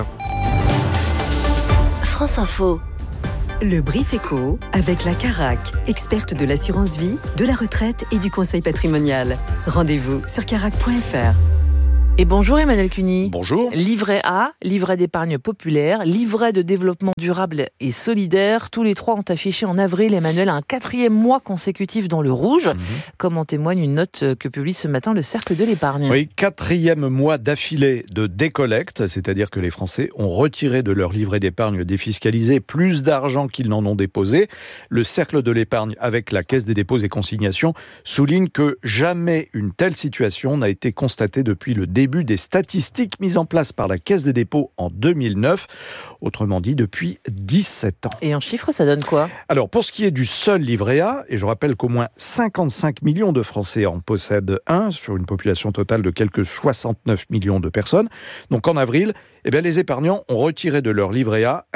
France Info. Le Brief Éco avec la Carac, experte de l'assurance vie, de la retraite et du conseil patrimonial. Rendez-vous sur carac.fr. Et bonjour Emmanuel Cuny. Bonjour. Livret A, livret d'épargne populaire, livret de développement durable et solidaire. Tous les 3 ont affiché en avril, Emmanuel, un 4e mois consécutif dans le rouge, comme en témoigne une note que publie ce matin le Cercle de l'épargne. Oui, 4e mois d'affilée de décollecte, c'est-à-dire que les Français ont retiré de leur livret d'épargne défiscalisé plus d'argent qu'ils n'en ont déposé. Le Cercle de l'épargne, avec la Caisse des dépôts et consignations, souligne que jamais une telle situation n'a été constatée depuis le début des statistiques mises en place par la Caisse des dépôts en 2009, autrement dit depuis 17 ans. Et en chiffres, ça donne quoi ? Alors, pour ce qui est du seul livret A, et je rappelle qu'au moins 55 millions de Français en possèdent un, sur une population totale de quelques 69 millions de personnes, donc en avril, les épargnants ont retiré de leur livret A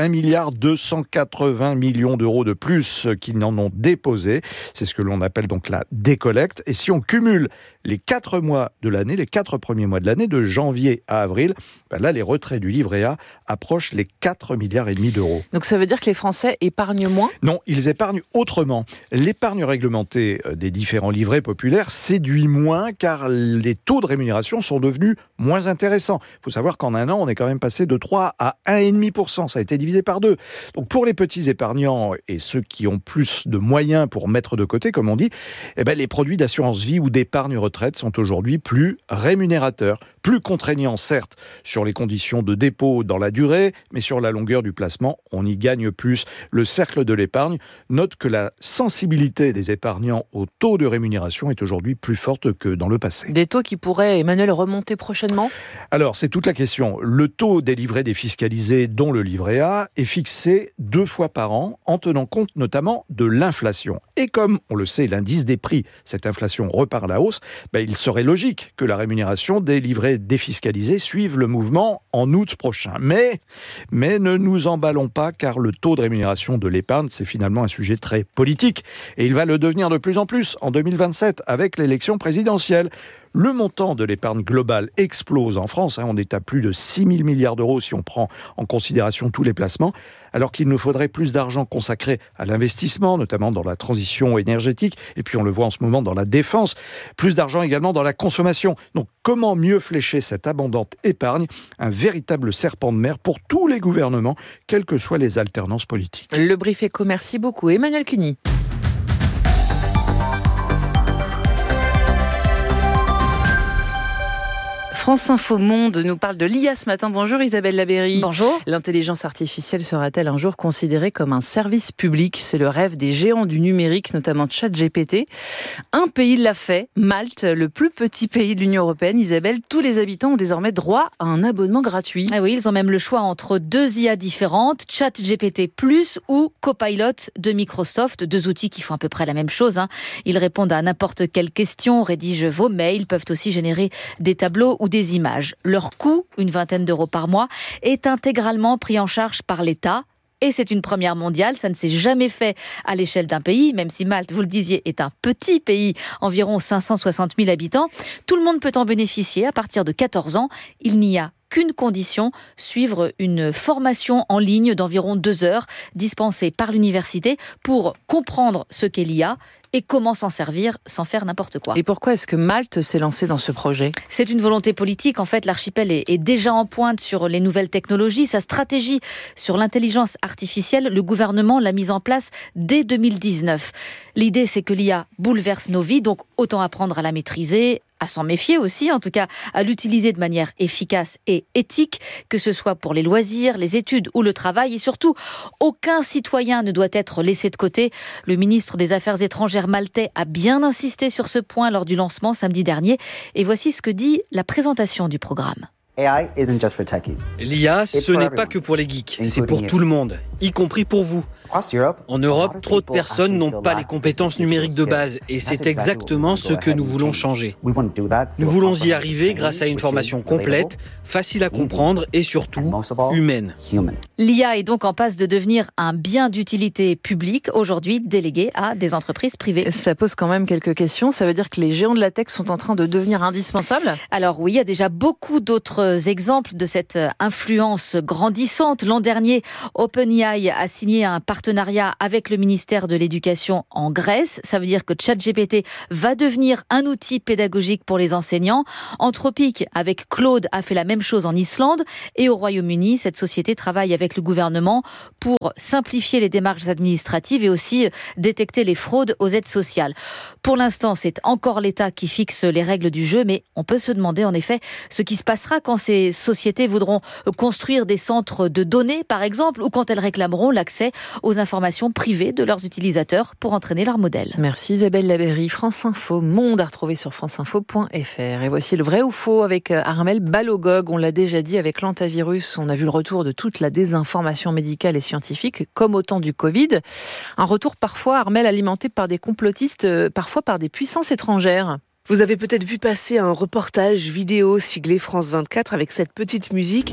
1,280 milliard d'euros de plus qu'ils n'en ont déposé. C'est ce que l'on appelle donc la décollecte. Et si on cumule les 4 mois de l'année, les 4 premiers mois de l'année, de janvier à avril, là, les retraits du livret A approchent les 4,5 milliards d'euros. Donc ça veut dire que les Français épargnent moins ? Non, ils épargnent autrement. L'épargne réglementée des différents livrets populaires séduit moins car les taux de rémunération sont devenus moins intéressants. Il faut savoir qu'en un an, on est quand même passé de 3 à 1,5%. Ça a été divisé par 2. Donc pour les petits épargnants et ceux qui ont plus de moyens pour mettre de côté, comme on dit, les produits d'assurance vie ou d'épargne retraite sont aujourd'hui plus rémunérateurs, plus contraignants certes sur les conditions de dépôt dans la durée, mais sur la longueur du placement, on y gagne plus. Le Cercle de l'épargne note que la sensibilité des épargnants au taux de rémunération est aujourd'hui plus forte que dans le passé. Des taux qui pourraient, Emmanuel, remonter prochainement ? Alors, c'est toute la question. Le taux des livrets défiscalisés, dont le livret A, est fixé 2 fois par an, en tenant compte notamment de l'inflation. Et comme, on le sait, l'indice des prix, cette inflation repart à la hausse, il serait logique que la rémunération des livrets défiscalisés suive le mouvement en août prochain. Mais ne nous emballons pas, car le taux de rémunération de l'épargne, c'est finalement un sujet très politique. Et il va le devenir de plus en plus en 2027, avec l'élection présidentielle. Le montant de l'épargne globale explose en France. On est à plus de 6 000 milliards d'euros si on prend en considération tous les placements, alors qu'il nous faudrait plus d'argent consacré à l'investissement, notamment dans la transition énergétique, et puis on le voit en ce moment dans la défense, plus d'argent également dans la consommation. Donc comment mieux flécher cette abondante épargne ? Un véritable serpent de mer pour tous les gouvernements, quelles que soient les alternances politiques. Le Brief Éco, merci beaucoup. Emmanuel Cuny. France Info Monde nous parle de l'IA ce matin. Bonjour Isabelle Labéry. Bonjour. L'intelligence artificielle sera-t-elle un jour considérée comme un service public ? C'est le rêve des géants du numérique, notamment ChatGPT. Un pays l'a fait, Malte, le plus petit pays de l'Union européenne. Isabelle, tous les habitants ont désormais droit à un abonnement gratuit. Ah oui, ils ont même le choix entre 2 IA différentes, ChatGPT Plus ou Copilot de Microsoft, 2 outils qui font à peu près la même chose. Ils répondent à n'importe quelle question, rédigent vos mails, peuvent aussi générer des tableaux ou des images. Leur coût, une vingtaine d'euros par mois, est intégralement pris en charge par l'État. Et c'est une première mondiale, ça ne s'est jamais fait à l'échelle d'un pays, même si Malte, vous le disiez, est un petit pays, environ 560 000 habitants. Tout le monde peut en bénéficier à partir de 14 ans. Il n'y a qu'une condition, suivre une formation en ligne d'environ 2 heures dispensée par l'université pour comprendre ce qu'est l'IA et comment s'en servir sans faire n'importe quoi. Et pourquoi est-ce que Malte s'est lancé dans ce projet ? C'est une volonté politique. En fait, l'archipel est déjà en pointe sur les nouvelles technologies. Sa stratégie sur l'intelligence artificielle, le gouvernement l'a mise en place dès 2019. L'idée, c'est que l'IA bouleverse nos vies, donc autant apprendre à la maîtriser, à s'en méfier aussi, en tout cas à l'utiliser de manière efficace et éthique, que ce soit pour les loisirs, les études ou le travail. Et surtout, aucun citoyen ne doit être laissé de côté. Le ministre des Affaires étrangères maltais a bien insisté sur ce point lors du lancement samedi dernier. Et voici ce que dit la présentation du programme. L'IA, ce n'est pas que pour les geeks, c'est pour tout le monde, y compris pour vous. En Europe, trop de personnes n'ont pas les compétences numériques de base et c'est exactement ce que nous voulons changer. Nous voulons y arriver grâce à une formation complète, facile à comprendre et surtout humaine. L'IA est donc en passe de devenir un bien d'utilité publique, aujourd'hui délégué à des entreprises privées. Ça pose quand même quelques questions. Ça veut dire que les géants de la tech sont en train de devenir indispensables ? Alors oui, il y a déjà beaucoup d'autres exemples de cette influence grandissante. L'an dernier, OpenAI a signé un partenariat avec le ministère de l'Éducation en Grèce. Ça veut dire que ChatGPT va devenir un outil pédagogique pour les enseignants. Anthropic, avec Claude, a fait la même chose en Islande. Et au Royaume-Uni, cette société travaille avec le gouvernement pour simplifier les démarches administratives et aussi détecter les fraudes aux aides sociales. Pour l'instant, c'est encore l'État qui fixe les règles du jeu, mais on peut se demander en effet ce qui se passera quand ces sociétés voudront construire des centres de données, par exemple, ou quand elles réclameront l'accès aux informations privées de leurs utilisateurs pour entraîner leur modèle. Merci Isabelle Labéry. France Info Monde à retrouver sur franceinfo.fr. Et voici le vrai ou faux avec Armel Balogog. On l'a déjà dit, avec l'antivirus, on a vu le retour de toute la désinformation médicale et scientifique, comme au temps du Covid. Un retour parfois, Armel, alimenté par des complotistes, parfois par des puissances étrangères. Vous avez peut-être vu passer un reportage vidéo siglé France 24 avec cette petite musique.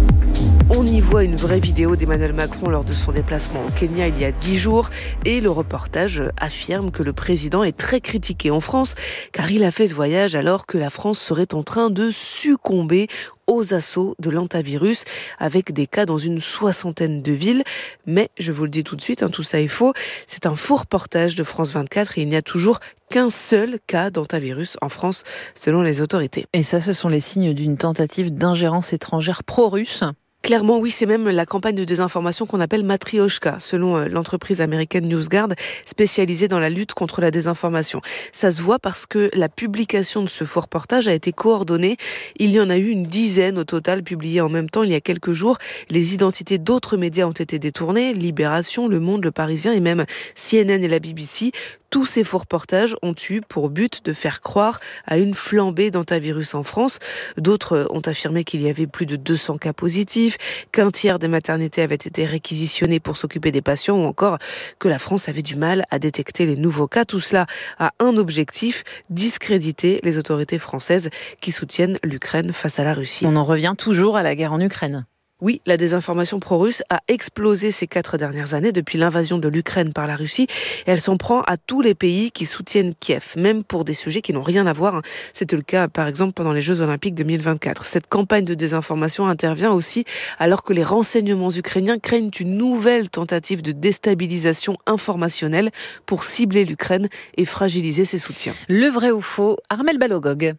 On y voit une vraie vidéo d'Emmanuel Macron lors de son déplacement au Kenya il y a 10 jours et le reportage affirme que le président est très critiqué en France car il a fait ce voyage alors que la France serait en train de succomber aux assauts de l'antivirus avec des cas dans une 60aine de villes. Mais je vous le dis tout de suite, tout ça est faux. C'est un faux reportage de France 24 et il n'y a toujours qu'un seul cas d'antivirus en France selon les autorités. Et ça, ce sont les signes d'une tentative d'ingérence étrangère pro-russe ? Clairement, oui, c'est même la campagne de désinformation qu'on appelle Matrioshka, selon l'entreprise américaine NewsGuard, spécialisée dans la lutte contre la désinformation. Ça se voit parce que la publication de ce faux reportage a été coordonnée. Il y en a eu une dizaine au total publiées en même temps il y a quelques jours. Les identités d'autres médias ont été détournées, Libération, Le Monde, Le Parisien et même CNN et la BBC. Tous ces faux reportages ont eu pour but de faire croire à une flambée d'antivirus en France. D'autres ont affirmé qu'il y avait plus de 200 cas positifs, qu'un tiers des maternités avaient été réquisitionnées pour s'occuper des patients ou encore que la France avait du mal à détecter les nouveaux cas. Tout cela a un objectif, discréditer les autorités françaises qui soutiennent l'Ukraine face à la Russie. On en revient toujours à la guerre en Ukraine. Oui, la désinformation pro-russe a explosé ces 4 dernières années depuis l'invasion de l'Ukraine par la Russie. Et elle s'en prend à tous les pays qui soutiennent Kiev, même pour des sujets qui n'ont rien à voir. C'était le cas, par exemple, pendant les Jeux Olympiques 2024. Cette campagne de désinformation intervient aussi alors que les renseignements ukrainiens craignent une nouvelle tentative de déstabilisation informationnelle pour cibler l'Ukraine et fragiliser ses soutiens. Le vrai ou faux, Armel Balogog.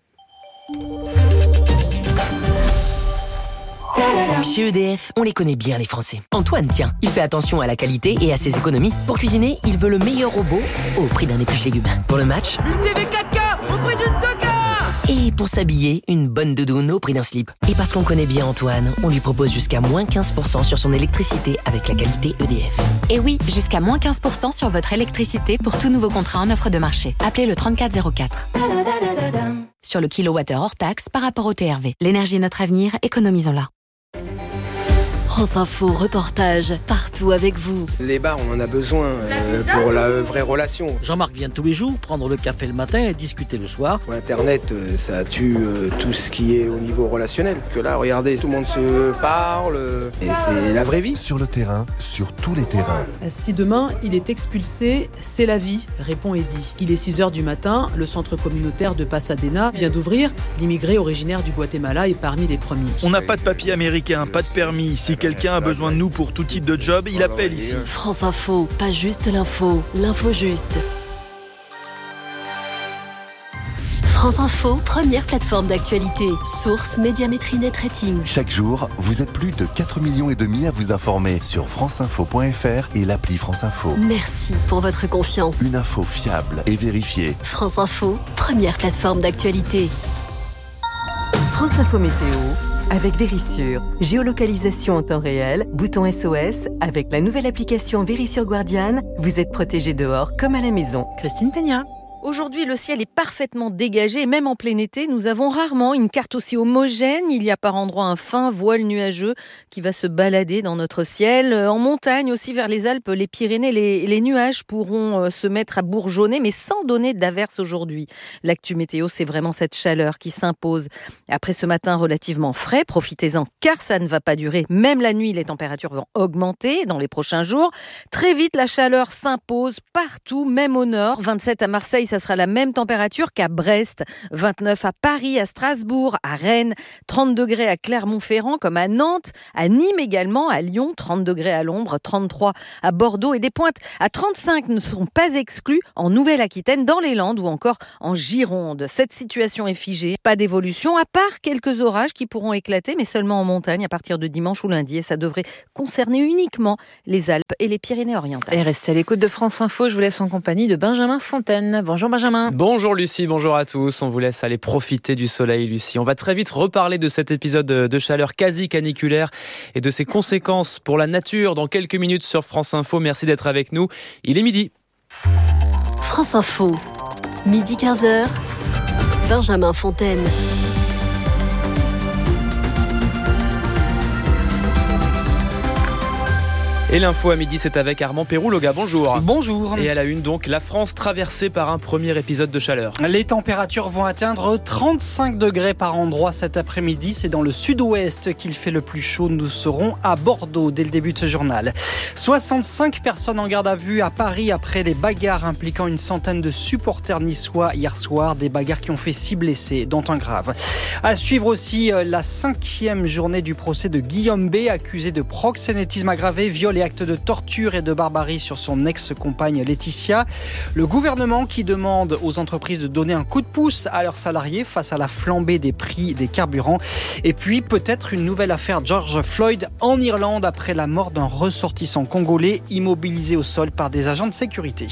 Chez EDF, on les connaît bien les Français. Antoine, tiens, il fait attention à la qualité et à ses économies. Pour cuisiner, il veut le meilleur robot au prix d'un épluche légumes. Pour le match, une TV 4K au prix d'une 2K. Et pour s'habiller, une bonne doudoune au prix d'un slip. Et parce qu'on connaît bien Antoine, on lui propose jusqu'à moins 15% sur son électricité avec la qualité EDF. Et oui, jusqu'à moins 15% sur votre électricité pour tout nouveau contrat en offre de marché. Appelez le 3404. Sur le kilowattheure hors taxe par rapport au TRV. L'énergie est notre avenir, économisons-la. France Info, reportage, partout avec vous. Les bars, on en a besoin pour la vraie relation. Jean-Marc vient tous les jours prendre le café le matin et discuter le soir. Internet, ça tue tout ce qui est au niveau relationnel. Que là, regardez, tout le monde se parle et c'est la vraie vie. Sur le terrain, sur tous les terrains. Si demain, il est expulsé, c'est la vie, répond Eddy. Il est 6h du matin, le centre communautaire de Pasadena vient d'ouvrir. L'immigré originaire du Guatemala est parmi les premiers. On n'a pas de papier américain, pas de permis. Si quelqu'un a besoin de nous pour tout type de job, il appelle ici. France Info, pas juste l'info, l'info juste. France Info, première plateforme d'actualité. Source Médiamétrie Net Ratings. Chaque jour, vous êtes plus de 4,5 millions à vous informer sur franceinfo.fr et l'appli France Info. Merci pour votre confiance. Une info fiable et vérifiée. France Info, première plateforme d'actualité. France Info Météo avec Vérissure. Géolocalisation en temps réel, bouton SOS. Avec la nouvelle application Vérissure Guardian, vous êtes protégé dehors comme à la maison. Christine Peña. Aujourd'hui, le ciel est parfaitement dégagé et même en plein été, nous avons rarement une carte aussi homogène. Il y a par endroits un fin voile nuageux qui va se balader dans notre ciel. En montagne aussi, vers les Alpes, les Pyrénées, les nuages pourront se mettre à bourgeonner, mais sans donner d'averse aujourd'hui. L'actu météo, c'est vraiment cette chaleur qui s'impose. Après ce matin relativement frais, profitez-en car ça ne va pas durer. Même la nuit, les températures vont augmenter dans les prochains jours. Très vite, la chaleur s'impose partout, même au nord. 27 à Marseille, ça sera la même température qu'à Brest, 29 à Paris, à Strasbourg, à Rennes, 30 degrés à Clermont-Ferrand comme à Nantes, à Nîmes également, à Lyon, 30 degrés à l'ombre, 33 à Bordeaux et des pointes à 35 ne sont pas exclues en Nouvelle-Aquitaine, dans les Landes ou encore en Gironde. Cette situation est figée, pas d'évolution à part quelques orages qui pourront éclater mais seulement en montagne à partir de dimanche ou lundi et ça devrait concerner uniquement les Alpes et les Pyrénées-Orientales. Et restez à l'écoute de France Info, je vous laisse en compagnie de Benjamin Fontaine. Bonjour Benjamin. Bonjour Lucie, bonjour à tous. On vous laisse aller profiter du soleil, Lucie. On va très vite reparler de cet épisode de chaleur quasi caniculaire et de ses conséquences pour la nature dans quelques minutes sur France Info. Merci d'être avec nous. Il est midi. France Info, midi 15h, Benjamin Fontaine. Et l'info à midi, c'est avec Armand Péroux-Loga. Bonjour. Bonjour. Et à la une, donc, la France traversée par un premier épisode de chaleur. Les températures vont atteindre 35 degrés par endroit cet après-midi. C'est dans le sud-ouest qu'il fait le plus chaud. Nous serons à Bordeaux dès le début de ce journal. 65 personnes en garde à vue à Paris après les bagarres impliquant une centaine de supporters niçois hier soir. Des bagarres qui ont fait 6 blessés, dont un grave. À suivre aussi la 5e journée du procès de Guillaume B, accusé de proxénétisme aggravé, viol et actes de torture et de barbarie sur son ex-compagne Laetitia. Le gouvernement qui demande aux entreprises de donner un coup de pouce à leurs salariés face à la flambée des prix des carburants. Et puis peut-être une nouvelle affaire George Floyd en Irlande après la mort d'un ressortissant congolais immobilisé au sol par des agents de sécurité.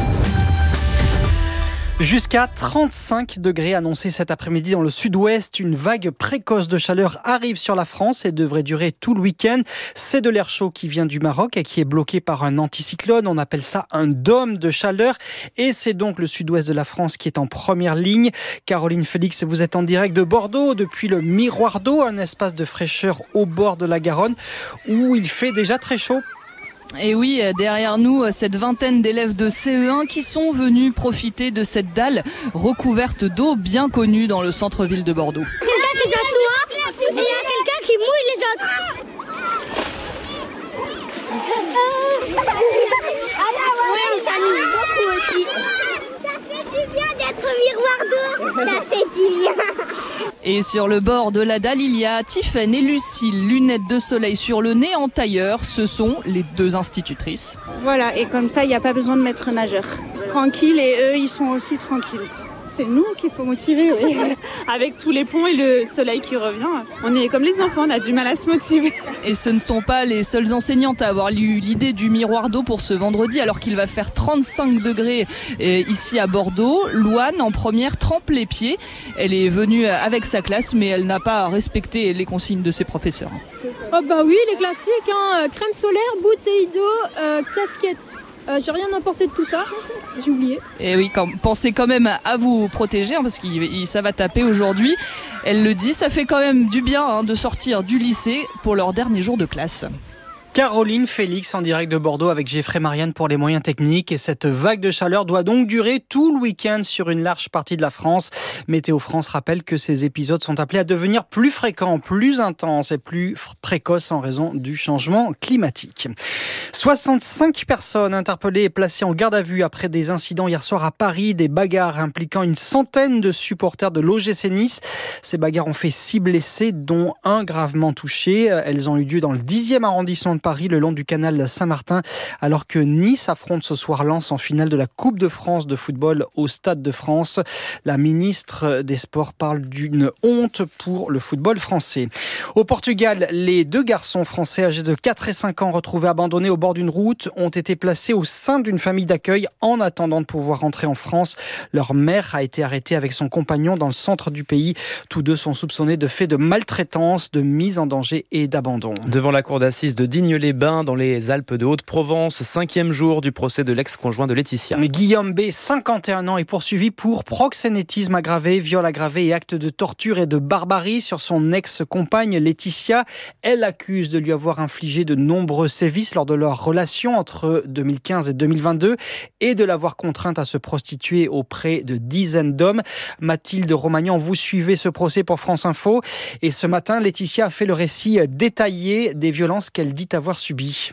Jusqu'à 35 degrés annoncés cet après-midi dans le sud-ouest. Une vague précoce de chaleur arrive sur la France et devrait durer tout le week-end. C'est de l'air chaud qui vient du Maroc et qui est bloqué par un anticyclone. On appelle ça un dôme de chaleur. Et c'est donc le sud-ouest de la France qui est en première ligne. Caroline Félix, vous êtes en direct de Bordeaux depuis le Miroir d'eau, un espace de fraîcheur au bord de la Garonne où il fait déjà très chaud. Et oui, derrière nous, cette vingtaine d'élèves de CE1 qui sont venus profiter de cette dalle recouverte d'eau bien connue dans le centre-ville de Bordeaux. Quelqu'un qui s'assoit et il y a quelqu'un qui mouille les autres. Oui, ça mouille beaucoup aussi. Ça fait du bien d'être Miroir d'eau. Ça fait du bien. Et sur le bord de la dalle, il y a Tiffaine et Lucille, lunettes de soleil sur le nez en tailleur. Ce sont les 2 institutrices. Voilà, et comme ça, il n'y a pas besoin de mettre nageur. Tranquille, et eux, ils sont aussi tranquilles. C'est nous qu'il faut motiver, oui. Avec tous les ponts et le soleil qui revient, on est comme les enfants, on a du mal à se motiver. Et ce ne sont pas les seules enseignantes à avoir eu l'idée du miroir d'eau pour ce vendredi, alors qu'il va faire 35 degrés ici à Bordeaux. Louane, en première, trempe les pieds. Elle est venue avec sa classe, mais elle n'a pas respecté les consignes de ses professeurs. Oh bah oui, les classiques, hein. Crème solaire, bouteille d'eau, casquette. J'ai rien emporté de tout ça, j'ai oublié. Et oui, pensez quand même à vous protéger, hein, parce que ça va taper aujourd'hui. Elle le dit, ça fait quand même du bien de sortir du lycée pour leur dernier jour de classe. Caroline Félix en direct de Bordeaux avec Geoffrey Marianne pour les moyens techniques. Et cette vague de chaleur doit donc durer tout le week-end sur une large partie de la France. Météo France rappelle que ces épisodes sont appelés à devenir plus fréquents, plus intenses et plus précoces en raison du changement climatique. 65 personnes interpellées et placées en garde à vue après des incidents hier soir à Paris, des bagarres impliquant une centaine de supporters de l'OGC Nice. Ces bagarres ont fait 6 blessés, dont un gravement touché. Elles ont eu lieu dans le 10e arrondissement Paris le long du canal Saint-Martin, alors que Nice affronte ce soir Lens en finale de la Coupe de France de football au Stade de France. La ministre des Sports parle d'une honte pour le football français. Au Portugal, les 2 garçons français âgés de 4 et 5 ans retrouvés abandonnés au bord d'une route ont été placés au sein d'une famille d'accueil en attendant de pouvoir rentrer en France. Leur mère a été arrêtée avec son compagnon dans le centre du pays. Tous 2 sont soupçonnés de faits de maltraitance, de mise en danger et d'abandon. Devant la cour d'assises de Digne-les-Bains dans les Alpes de Haute-Provence, 5e jour du procès de l'ex-conjoint de Laetitia. Guillaume B, 51 ans, est poursuivi pour proxénétisme aggravé, viol aggravé et actes de torture et de barbarie sur son ex-compagne Laetitia. Elle accuse de lui avoir infligé de nombreux sévices lors de leur relation entre 2015 et 2022 et de l'avoir contrainte à se prostituer auprès de dizaines d'hommes. Mathilde Romagnan, vous suivez ce procès pour France Info. Et ce matin, Laetitia a fait le récit détaillé des violences qu'elle dit avoir subies.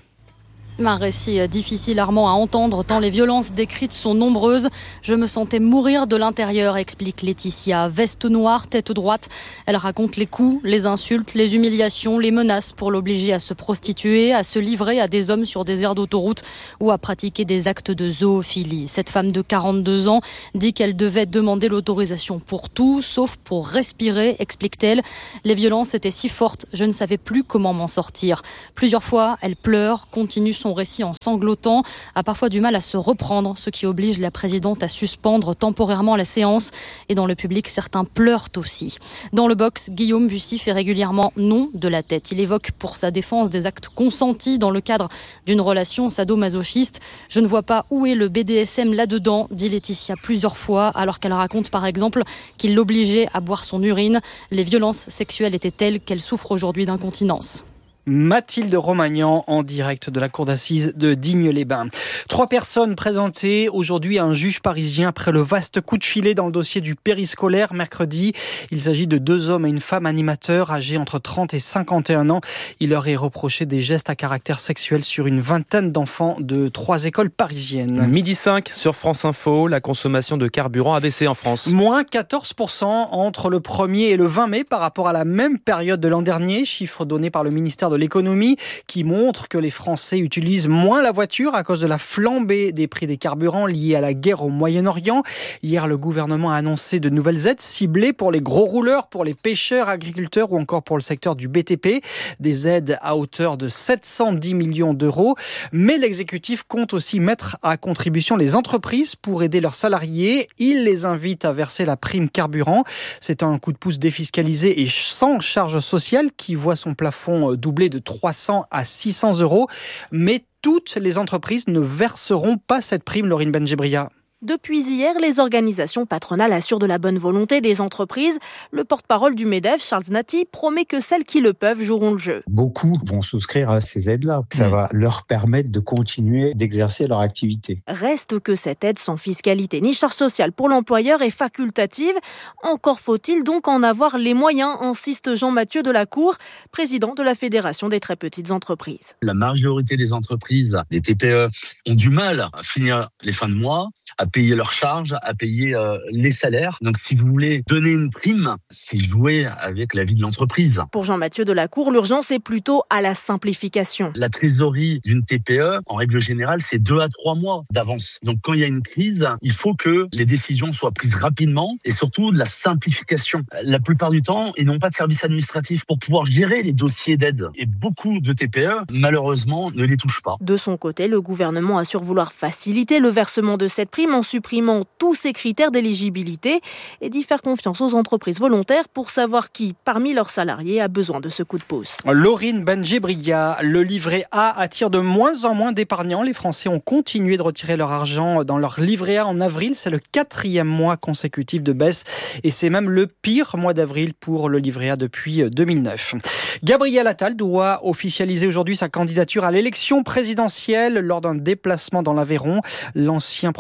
Un récit difficile, Armand, à entendre tant les violences décrites sont nombreuses. Je me sentais mourir de l'intérieur, explique Laetitia. Veste noire, tête droite. Elle raconte les coups, les insultes, les humiliations, les menaces pour l'obliger à se prostituer, à se livrer à des hommes sur des aires d'autoroute ou à pratiquer des actes de zoophilie. Cette femme de 42 ans dit qu'elle devait demander l'autorisation pour tout, sauf pour respirer, explique-t-elle. Les violences étaient si fortes, je ne savais plus comment m'en sortir. Plusieurs fois, elle pleure, continue son récit en sanglotant, a parfois du mal à se reprendre, ce qui oblige la présidente à suspendre temporairement la séance. Et dans le public, certains pleurent aussi. Dans le box, Guillaume Bussy fait régulièrement non de la tête. Il évoque pour sa défense des actes consentis dans le cadre d'une relation sadomasochiste. Je ne vois pas où est le BDSM là-dedans, dit Laetitia plusieurs fois, alors qu'elle raconte par exemple qu'il l'obligeait à boire son urine. Les violences sexuelles étaient telles qu'elle souffre aujourd'hui d'incontinence. Mathilde Romagnan en direct de la cour d'assises de Digne-les-Bains. 3 personnes présentées aujourd'hui à un juge parisien après le vaste coup de filet dans le dossier du périscolaire mercredi. Il s'agit de 2 hommes et une femme animateurs âgés entre 30 et 51 ans. Il leur est reproché des gestes à caractère sexuel sur une vingtaine d'enfants de 3 écoles parisiennes. 12h05 sur France Info, la consommation de carburant a baissé en France. Moins 14% entre le 1er et le 20 mai par rapport à la même période de l'an dernier. Chiffre donné par le ministère de l'économie qui montre que les Français utilisent moins la voiture à cause de la flambée des prix des carburants liés à la guerre au Moyen-Orient. Hier, le gouvernement a annoncé de nouvelles aides ciblées pour les gros rouleurs, pour les pêcheurs, agriculteurs ou encore pour le secteur du BTP. Des aides à hauteur de 710 millions d'euros. Mais l'exécutif compte aussi mettre à contribution les entreprises pour aider leurs salariés. Il les invite à verser la prime carburant. C'est un coup de pouce défiscalisé et sans charge sociale qui voit son plafond doublé de 300 à 600 euros. Mais toutes les entreprises ne verseront pas cette prime, Laurine Benjebria. Depuis hier, les organisations patronales assurent de la bonne volonté des entreprises. Le porte-parole du MEDEF, Charles Nati, promet que celles qui le peuvent joueront le jeu. Beaucoup vont souscrire à ces aides-là. Ça va leur permettre de continuer d'exercer leur activité. Reste que cette aide sans fiscalité ni charge sociale pour l'employeur est facultative. Encore faut-il donc en avoir les moyens, insiste Jean-Mathieu Delacour, président de la Fédération des très petites entreprises. La majorité des entreprises, des TPE, ont du mal à finir les fins de mois, à payer leurs charges, à payer les salaires. Donc si vous voulez donner une prime, c'est jouer avec la vie de l'entreprise. Pour Jean-Mathieu Delacour, l'urgence est plutôt à la simplification. La trésorerie d'une TPE, en règle générale, c'est 2 à 3 mois d'avance. Donc quand il y a une crise, il faut que les décisions soient prises rapidement et surtout de la simplification. La plupart du temps, ils n'ont pas de service administratif pour pouvoir gérer les dossiers d'aide. Et beaucoup de TPE, malheureusement, ne les touchent pas. De son côté, le gouvernement assure vouloir faciliter le versement de cette prime en supprimant tous ces critères d'éligibilité et d'y faire confiance aux entreprises volontaires pour savoir qui, parmi leurs salariés, a besoin de ce coup de pouce. Laurine Benjebria, le livret A attire de moins en moins d'épargnants. Les Français ont continué de retirer leur argent dans leur livret A en avril. C'est le 4e mois consécutif de baisse et c'est même le pire mois d'avril pour le livret A depuis 2009. Gabriel Attal doit officialiser aujourd'hui sa candidature à l'élection présidentielle lors d'un déplacement dans l'Aveyron. L'ancien Premier ministre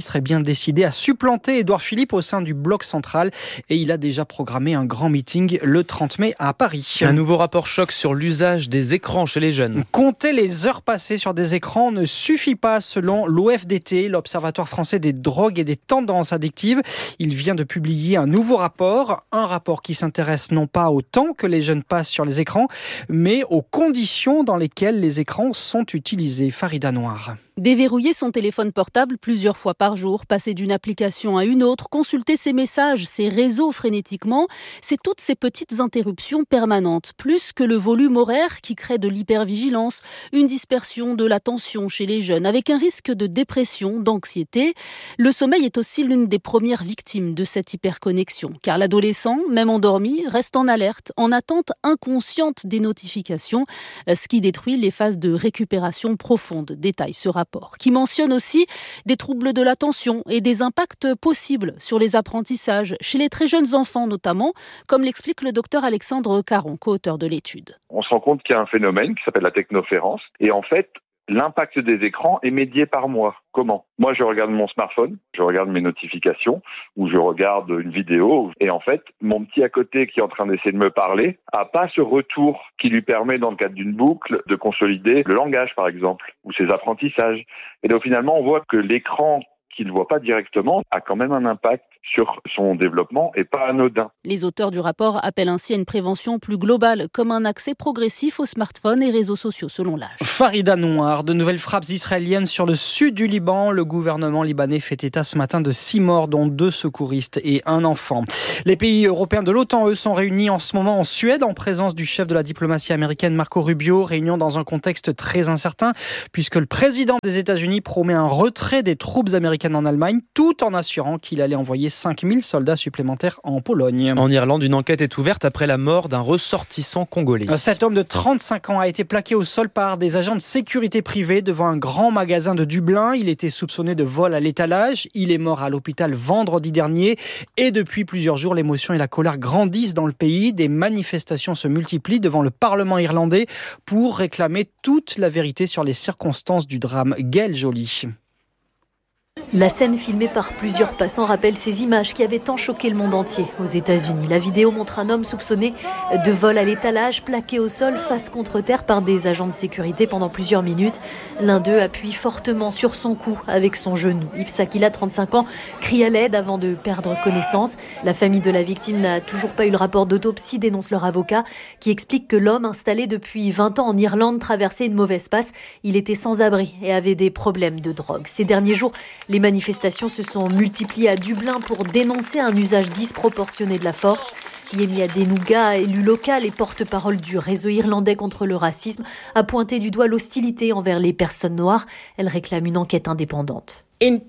ministre est bien décidé à supplanter Édouard Philippe au sein du bloc central et il a déjà programmé un grand meeting le 30 mai à Paris. Un nouveau rapport choc sur l'usage des écrans chez les jeunes. Compter les heures passées sur des écrans ne suffit pas selon l'OFDT, l'Observatoire français des drogues et des tendances addictives. Il vient de publier un nouveau rapport, un rapport qui s'intéresse non pas au temps que les jeunes passent sur les écrans, mais aux conditions dans lesquelles les écrans sont utilisés. Farida Noir. Déverrouiller son téléphone portable plusieurs fois par jour, passer d'une application à une autre, consulter ses messages, ses réseaux frénétiquement, c'est toutes ces petites interruptions permanentes, plus que le volume horaire qui crée de l'hypervigilance, une dispersion de l'attention chez les jeunes, avec un risque de dépression, d'anxiété. Le sommeil est aussi l'une des premières victimes de cette hyperconnexion, car l'adolescent, même endormi, reste en alerte, en attente inconsciente des notifications, ce qui détruit les phases de récupération profonde, détaille ce rapport, qui mentionne aussi des troubles de l'attention et des impacts possibles sur les apprentissages, chez les très jeunes enfants notamment, comme l'explique le docteur Alexandre Caron, co-auteur de l'étude. On se rend compte qu'il y a un phénomène qui s'appelle la technoférence, et en fait, l'impact des écrans est médié par moi. Comment ? Moi, je regarde mon smartphone, je regarde mes notifications, ou je regarde une vidéo, et en fait, mon petit à côté qui est en train d'essayer de me parler a pas ce retour qui lui permet, dans le cadre d'une boucle, de consolider le langage, par exemple, ou ses apprentissages. Et donc, finalement, on voit que l'écran qu'il ne voit pas directement a quand même un impact sur son développement et pas anodin. Les auteurs du rapport appellent ainsi à une prévention plus globale, comme un accès progressif aux smartphones et réseaux sociaux selon l'âge. Farida Noir, de nouvelles frappes israéliennes sur le sud du Liban. Le gouvernement libanais fait état ce matin de 6 morts, dont 2 secouristes et un enfant. Les pays européens de l'OTAN, eux, sont réunis en ce moment en Suède, en présence du chef de la diplomatie américaine Marco Rubio. Réunion dans un contexte très incertain, puisque le président des États-Unis promet un retrait des troupes américaines en Allemagne, tout en assurant qu'il allait envoyer 5000 soldats supplémentaires en Pologne. En Irlande, une enquête est ouverte après la mort d'un ressortissant congolais. Cet homme de 35 ans a été plaqué au sol par des agents de sécurité privée devant un grand magasin de Dublin. Il était soupçonné de vol à l'étalage. Il est mort à l'hôpital vendredi dernier. Et depuis plusieurs jours, l'émotion et la colère grandissent dans le pays. Des manifestations se multiplient devant le Parlement irlandais pour réclamer toute la vérité sur les circonstances du drame. Gaëlle Joly. La scène filmée par plusieurs passants rappelle ces images qui avaient tant choqué le monde entier aux États-Unis. La vidéo montre un homme soupçonné de vol à l'étalage, plaqué au sol face contre terre par des agents de sécurité pendant plusieurs minutes. L'un d'eux appuie fortement sur son cou avec son genou. Yves Sakila, 35 ans, crie à l'aide avant de perdre connaissance. La famille de la victime n'a toujours pas eu le rapport d'autopsie, dénonce leur avocat, qui explique que l'homme, installé depuis 20 ans en Irlande, traversait une mauvaise passe. Il était sans abri et avait des problèmes de drogue. Ces derniers jours, les manifestations se sont multipliées à Dublin pour dénoncer un usage disproportionné de la force. Yemi Adenuga, élu local et porte-parole du réseau irlandais contre le racisme, a pointé du doigt l'hostilité envers les personnes noires. Elle réclame une enquête indépendante.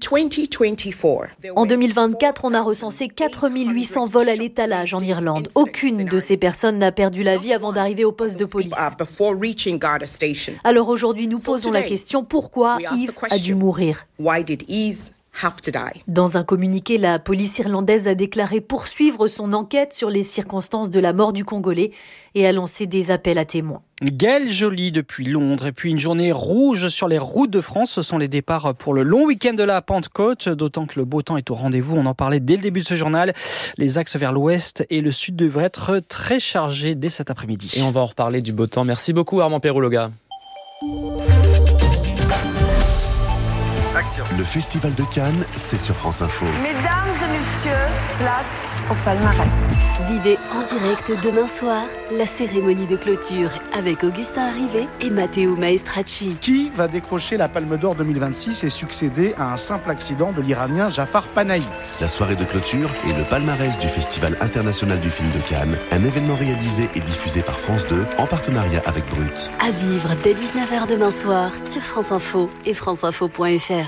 En 2024, on a recensé 4800 vols à l'étalage en Irlande. Aucune de ces personnes n'a perdu la vie avant d'arriver au poste de police. Alors aujourd'hui, nous posons la question, pourquoi Yves a dû mourir ? Dans un communiqué, la police irlandaise a déclaré poursuivre son enquête sur les circonstances de la mort du Congolais et a lancé des appels à témoins. Gaëlle Joly depuis Londres. Et puis une journée rouge sur les routes de France. Ce sont les départs pour le long week-end de la Pentecôte, d'autant que le beau temps est au rendez-vous. On en parlait dès le début de ce journal. Les axes vers l'ouest et le sud devraient être très chargés dès cet après-midi. Et on va en reparler du beau temps. Merci beaucoup Armand Perrologa. Le Festival de Cannes, c'est sur France Info. Mesdames et messieurs, place au palmarès. Vivez en direct demain soir la cérémonie de clôture avec Augustin Arrivé et Matteo Maestracci. Qui va décrocher la Palme d'Or 2026 et succéder à un simple accident de l'Iranien Jafar Panahi? La soirée de clôture et le palmarès du Festival international du film de Cannes, un événement réalisé et diffusé par France 2 en partenariat avec Brut. À vivre dès 19h demain soir sur France Info et franceinfo.fr.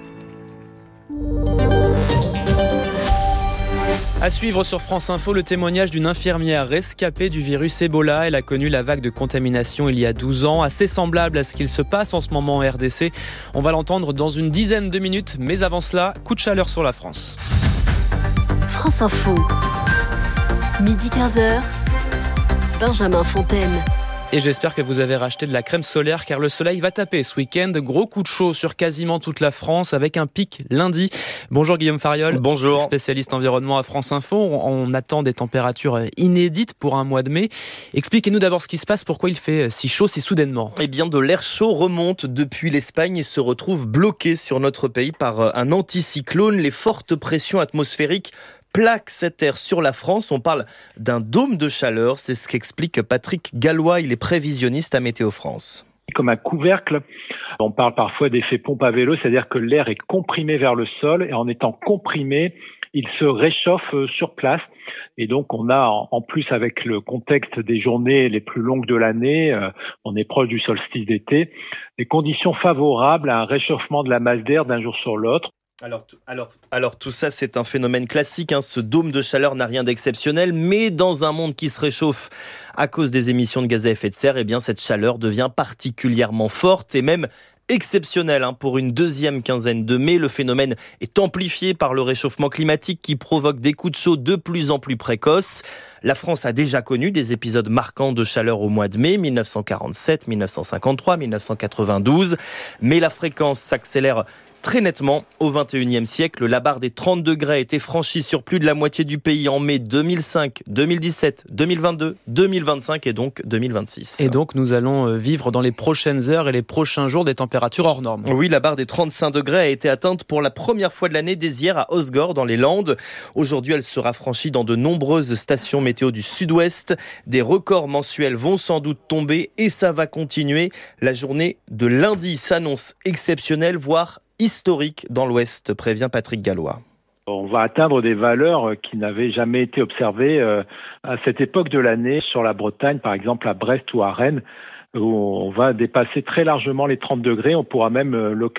À suivre sur France Info, le témoignage d'une infirmière rescapée du virus Ebola. Elle a connu la vague de contamination il y a 12 ans, assez semblable à ce qu'il se passe en ce moment en RDC. On va l'entendre dans une dizaine de minutes, mais avant cela, coup de chaleur sur la France. France Info, midi 15h, Benjamin Fontaine. Et j'espère que vous avez racheté de la crème solaire car le soleil va taper ce week-end. Gros coup de chaud sur quasiment toute la France avec un pic lundi. Bonjour Guillaume Fariol. Bonjour. Spécialiste environnement à France Info. On attend des températures inédites pour un mois de mai. Expliquez-nous d'abord ce qui se passe, pourquoi il fait si chaud si soudainement. Eh bien, de l'air chaud remonte depuis l'Espagne et se retrouve bloqué sur notre pays par un anticyclone. Les fortes pressions atmosphériques plaque cet air sur la France. On parle d'un dôme de chaleur. C'est ce qu'explique Patrick Gallois. Il est prévisionniste à Météo France. Comme un couvercle, on parle parfois d'effet pompe à vélo, c'est-à-dire que l'air est comprimé vers le sol et en étant comprimé, il se réchauffe sur place. Et donc on a, en plus avec le contexte des journées les plus longues de l'année, on est proche du solstice d'été, des conditions favorables à un réchauffement de la masse d'air d'un jour sur l'autre. Alors tout ça, c'est un phénomène classique. Ce dôme de chaleur n'a rien d'exceptionnel, mais dans un monde qui se réchauffe à cause des émissions de gaz à effet de serre, eh bien cette chaleur devient particulièrement forte et même exceptionnelle. Pour une deuxième quinzaine de mai, le phénomène est amplifié par le réchauffement climatique qui provoque des coups de chaud de plus en plus précoces. La France a déjà connu des épisodes marquants de chaleur au mois de mai, 1947, 1953, 1992, mais la fréquence s'accélère très nettement. Au XXIe siècle, la barre des 30 degrés a été franchie sur plus de la moitié du pays en mai 2005, 2017, 2022, 2025 et donc 2026. Et donc nous allons vivre dans les prochaines heures et les prochains jours des températures hors normes. Oui, la barre des 35 degrés a été atteinte pour la première fois de l'année dès hier à Osgore dans les Landes. Aujourd'hui, elle sera franchie dans de nombreuses stations météo du sud-ouest. Des records mensuels vont sans doute tomber et ça va continuer. La journée de lundi s'annonce exceptionnelle, voire historique dans l'Ouest, prévient Patrick Gallois. On va atteindre des valeurs qui n'avaient jamais été observées à cette époque de l'année sur la Bretagne, par exemple à Brest ou à Rennes, où on va dépasser très largement les 30 degrés. On pourra même localement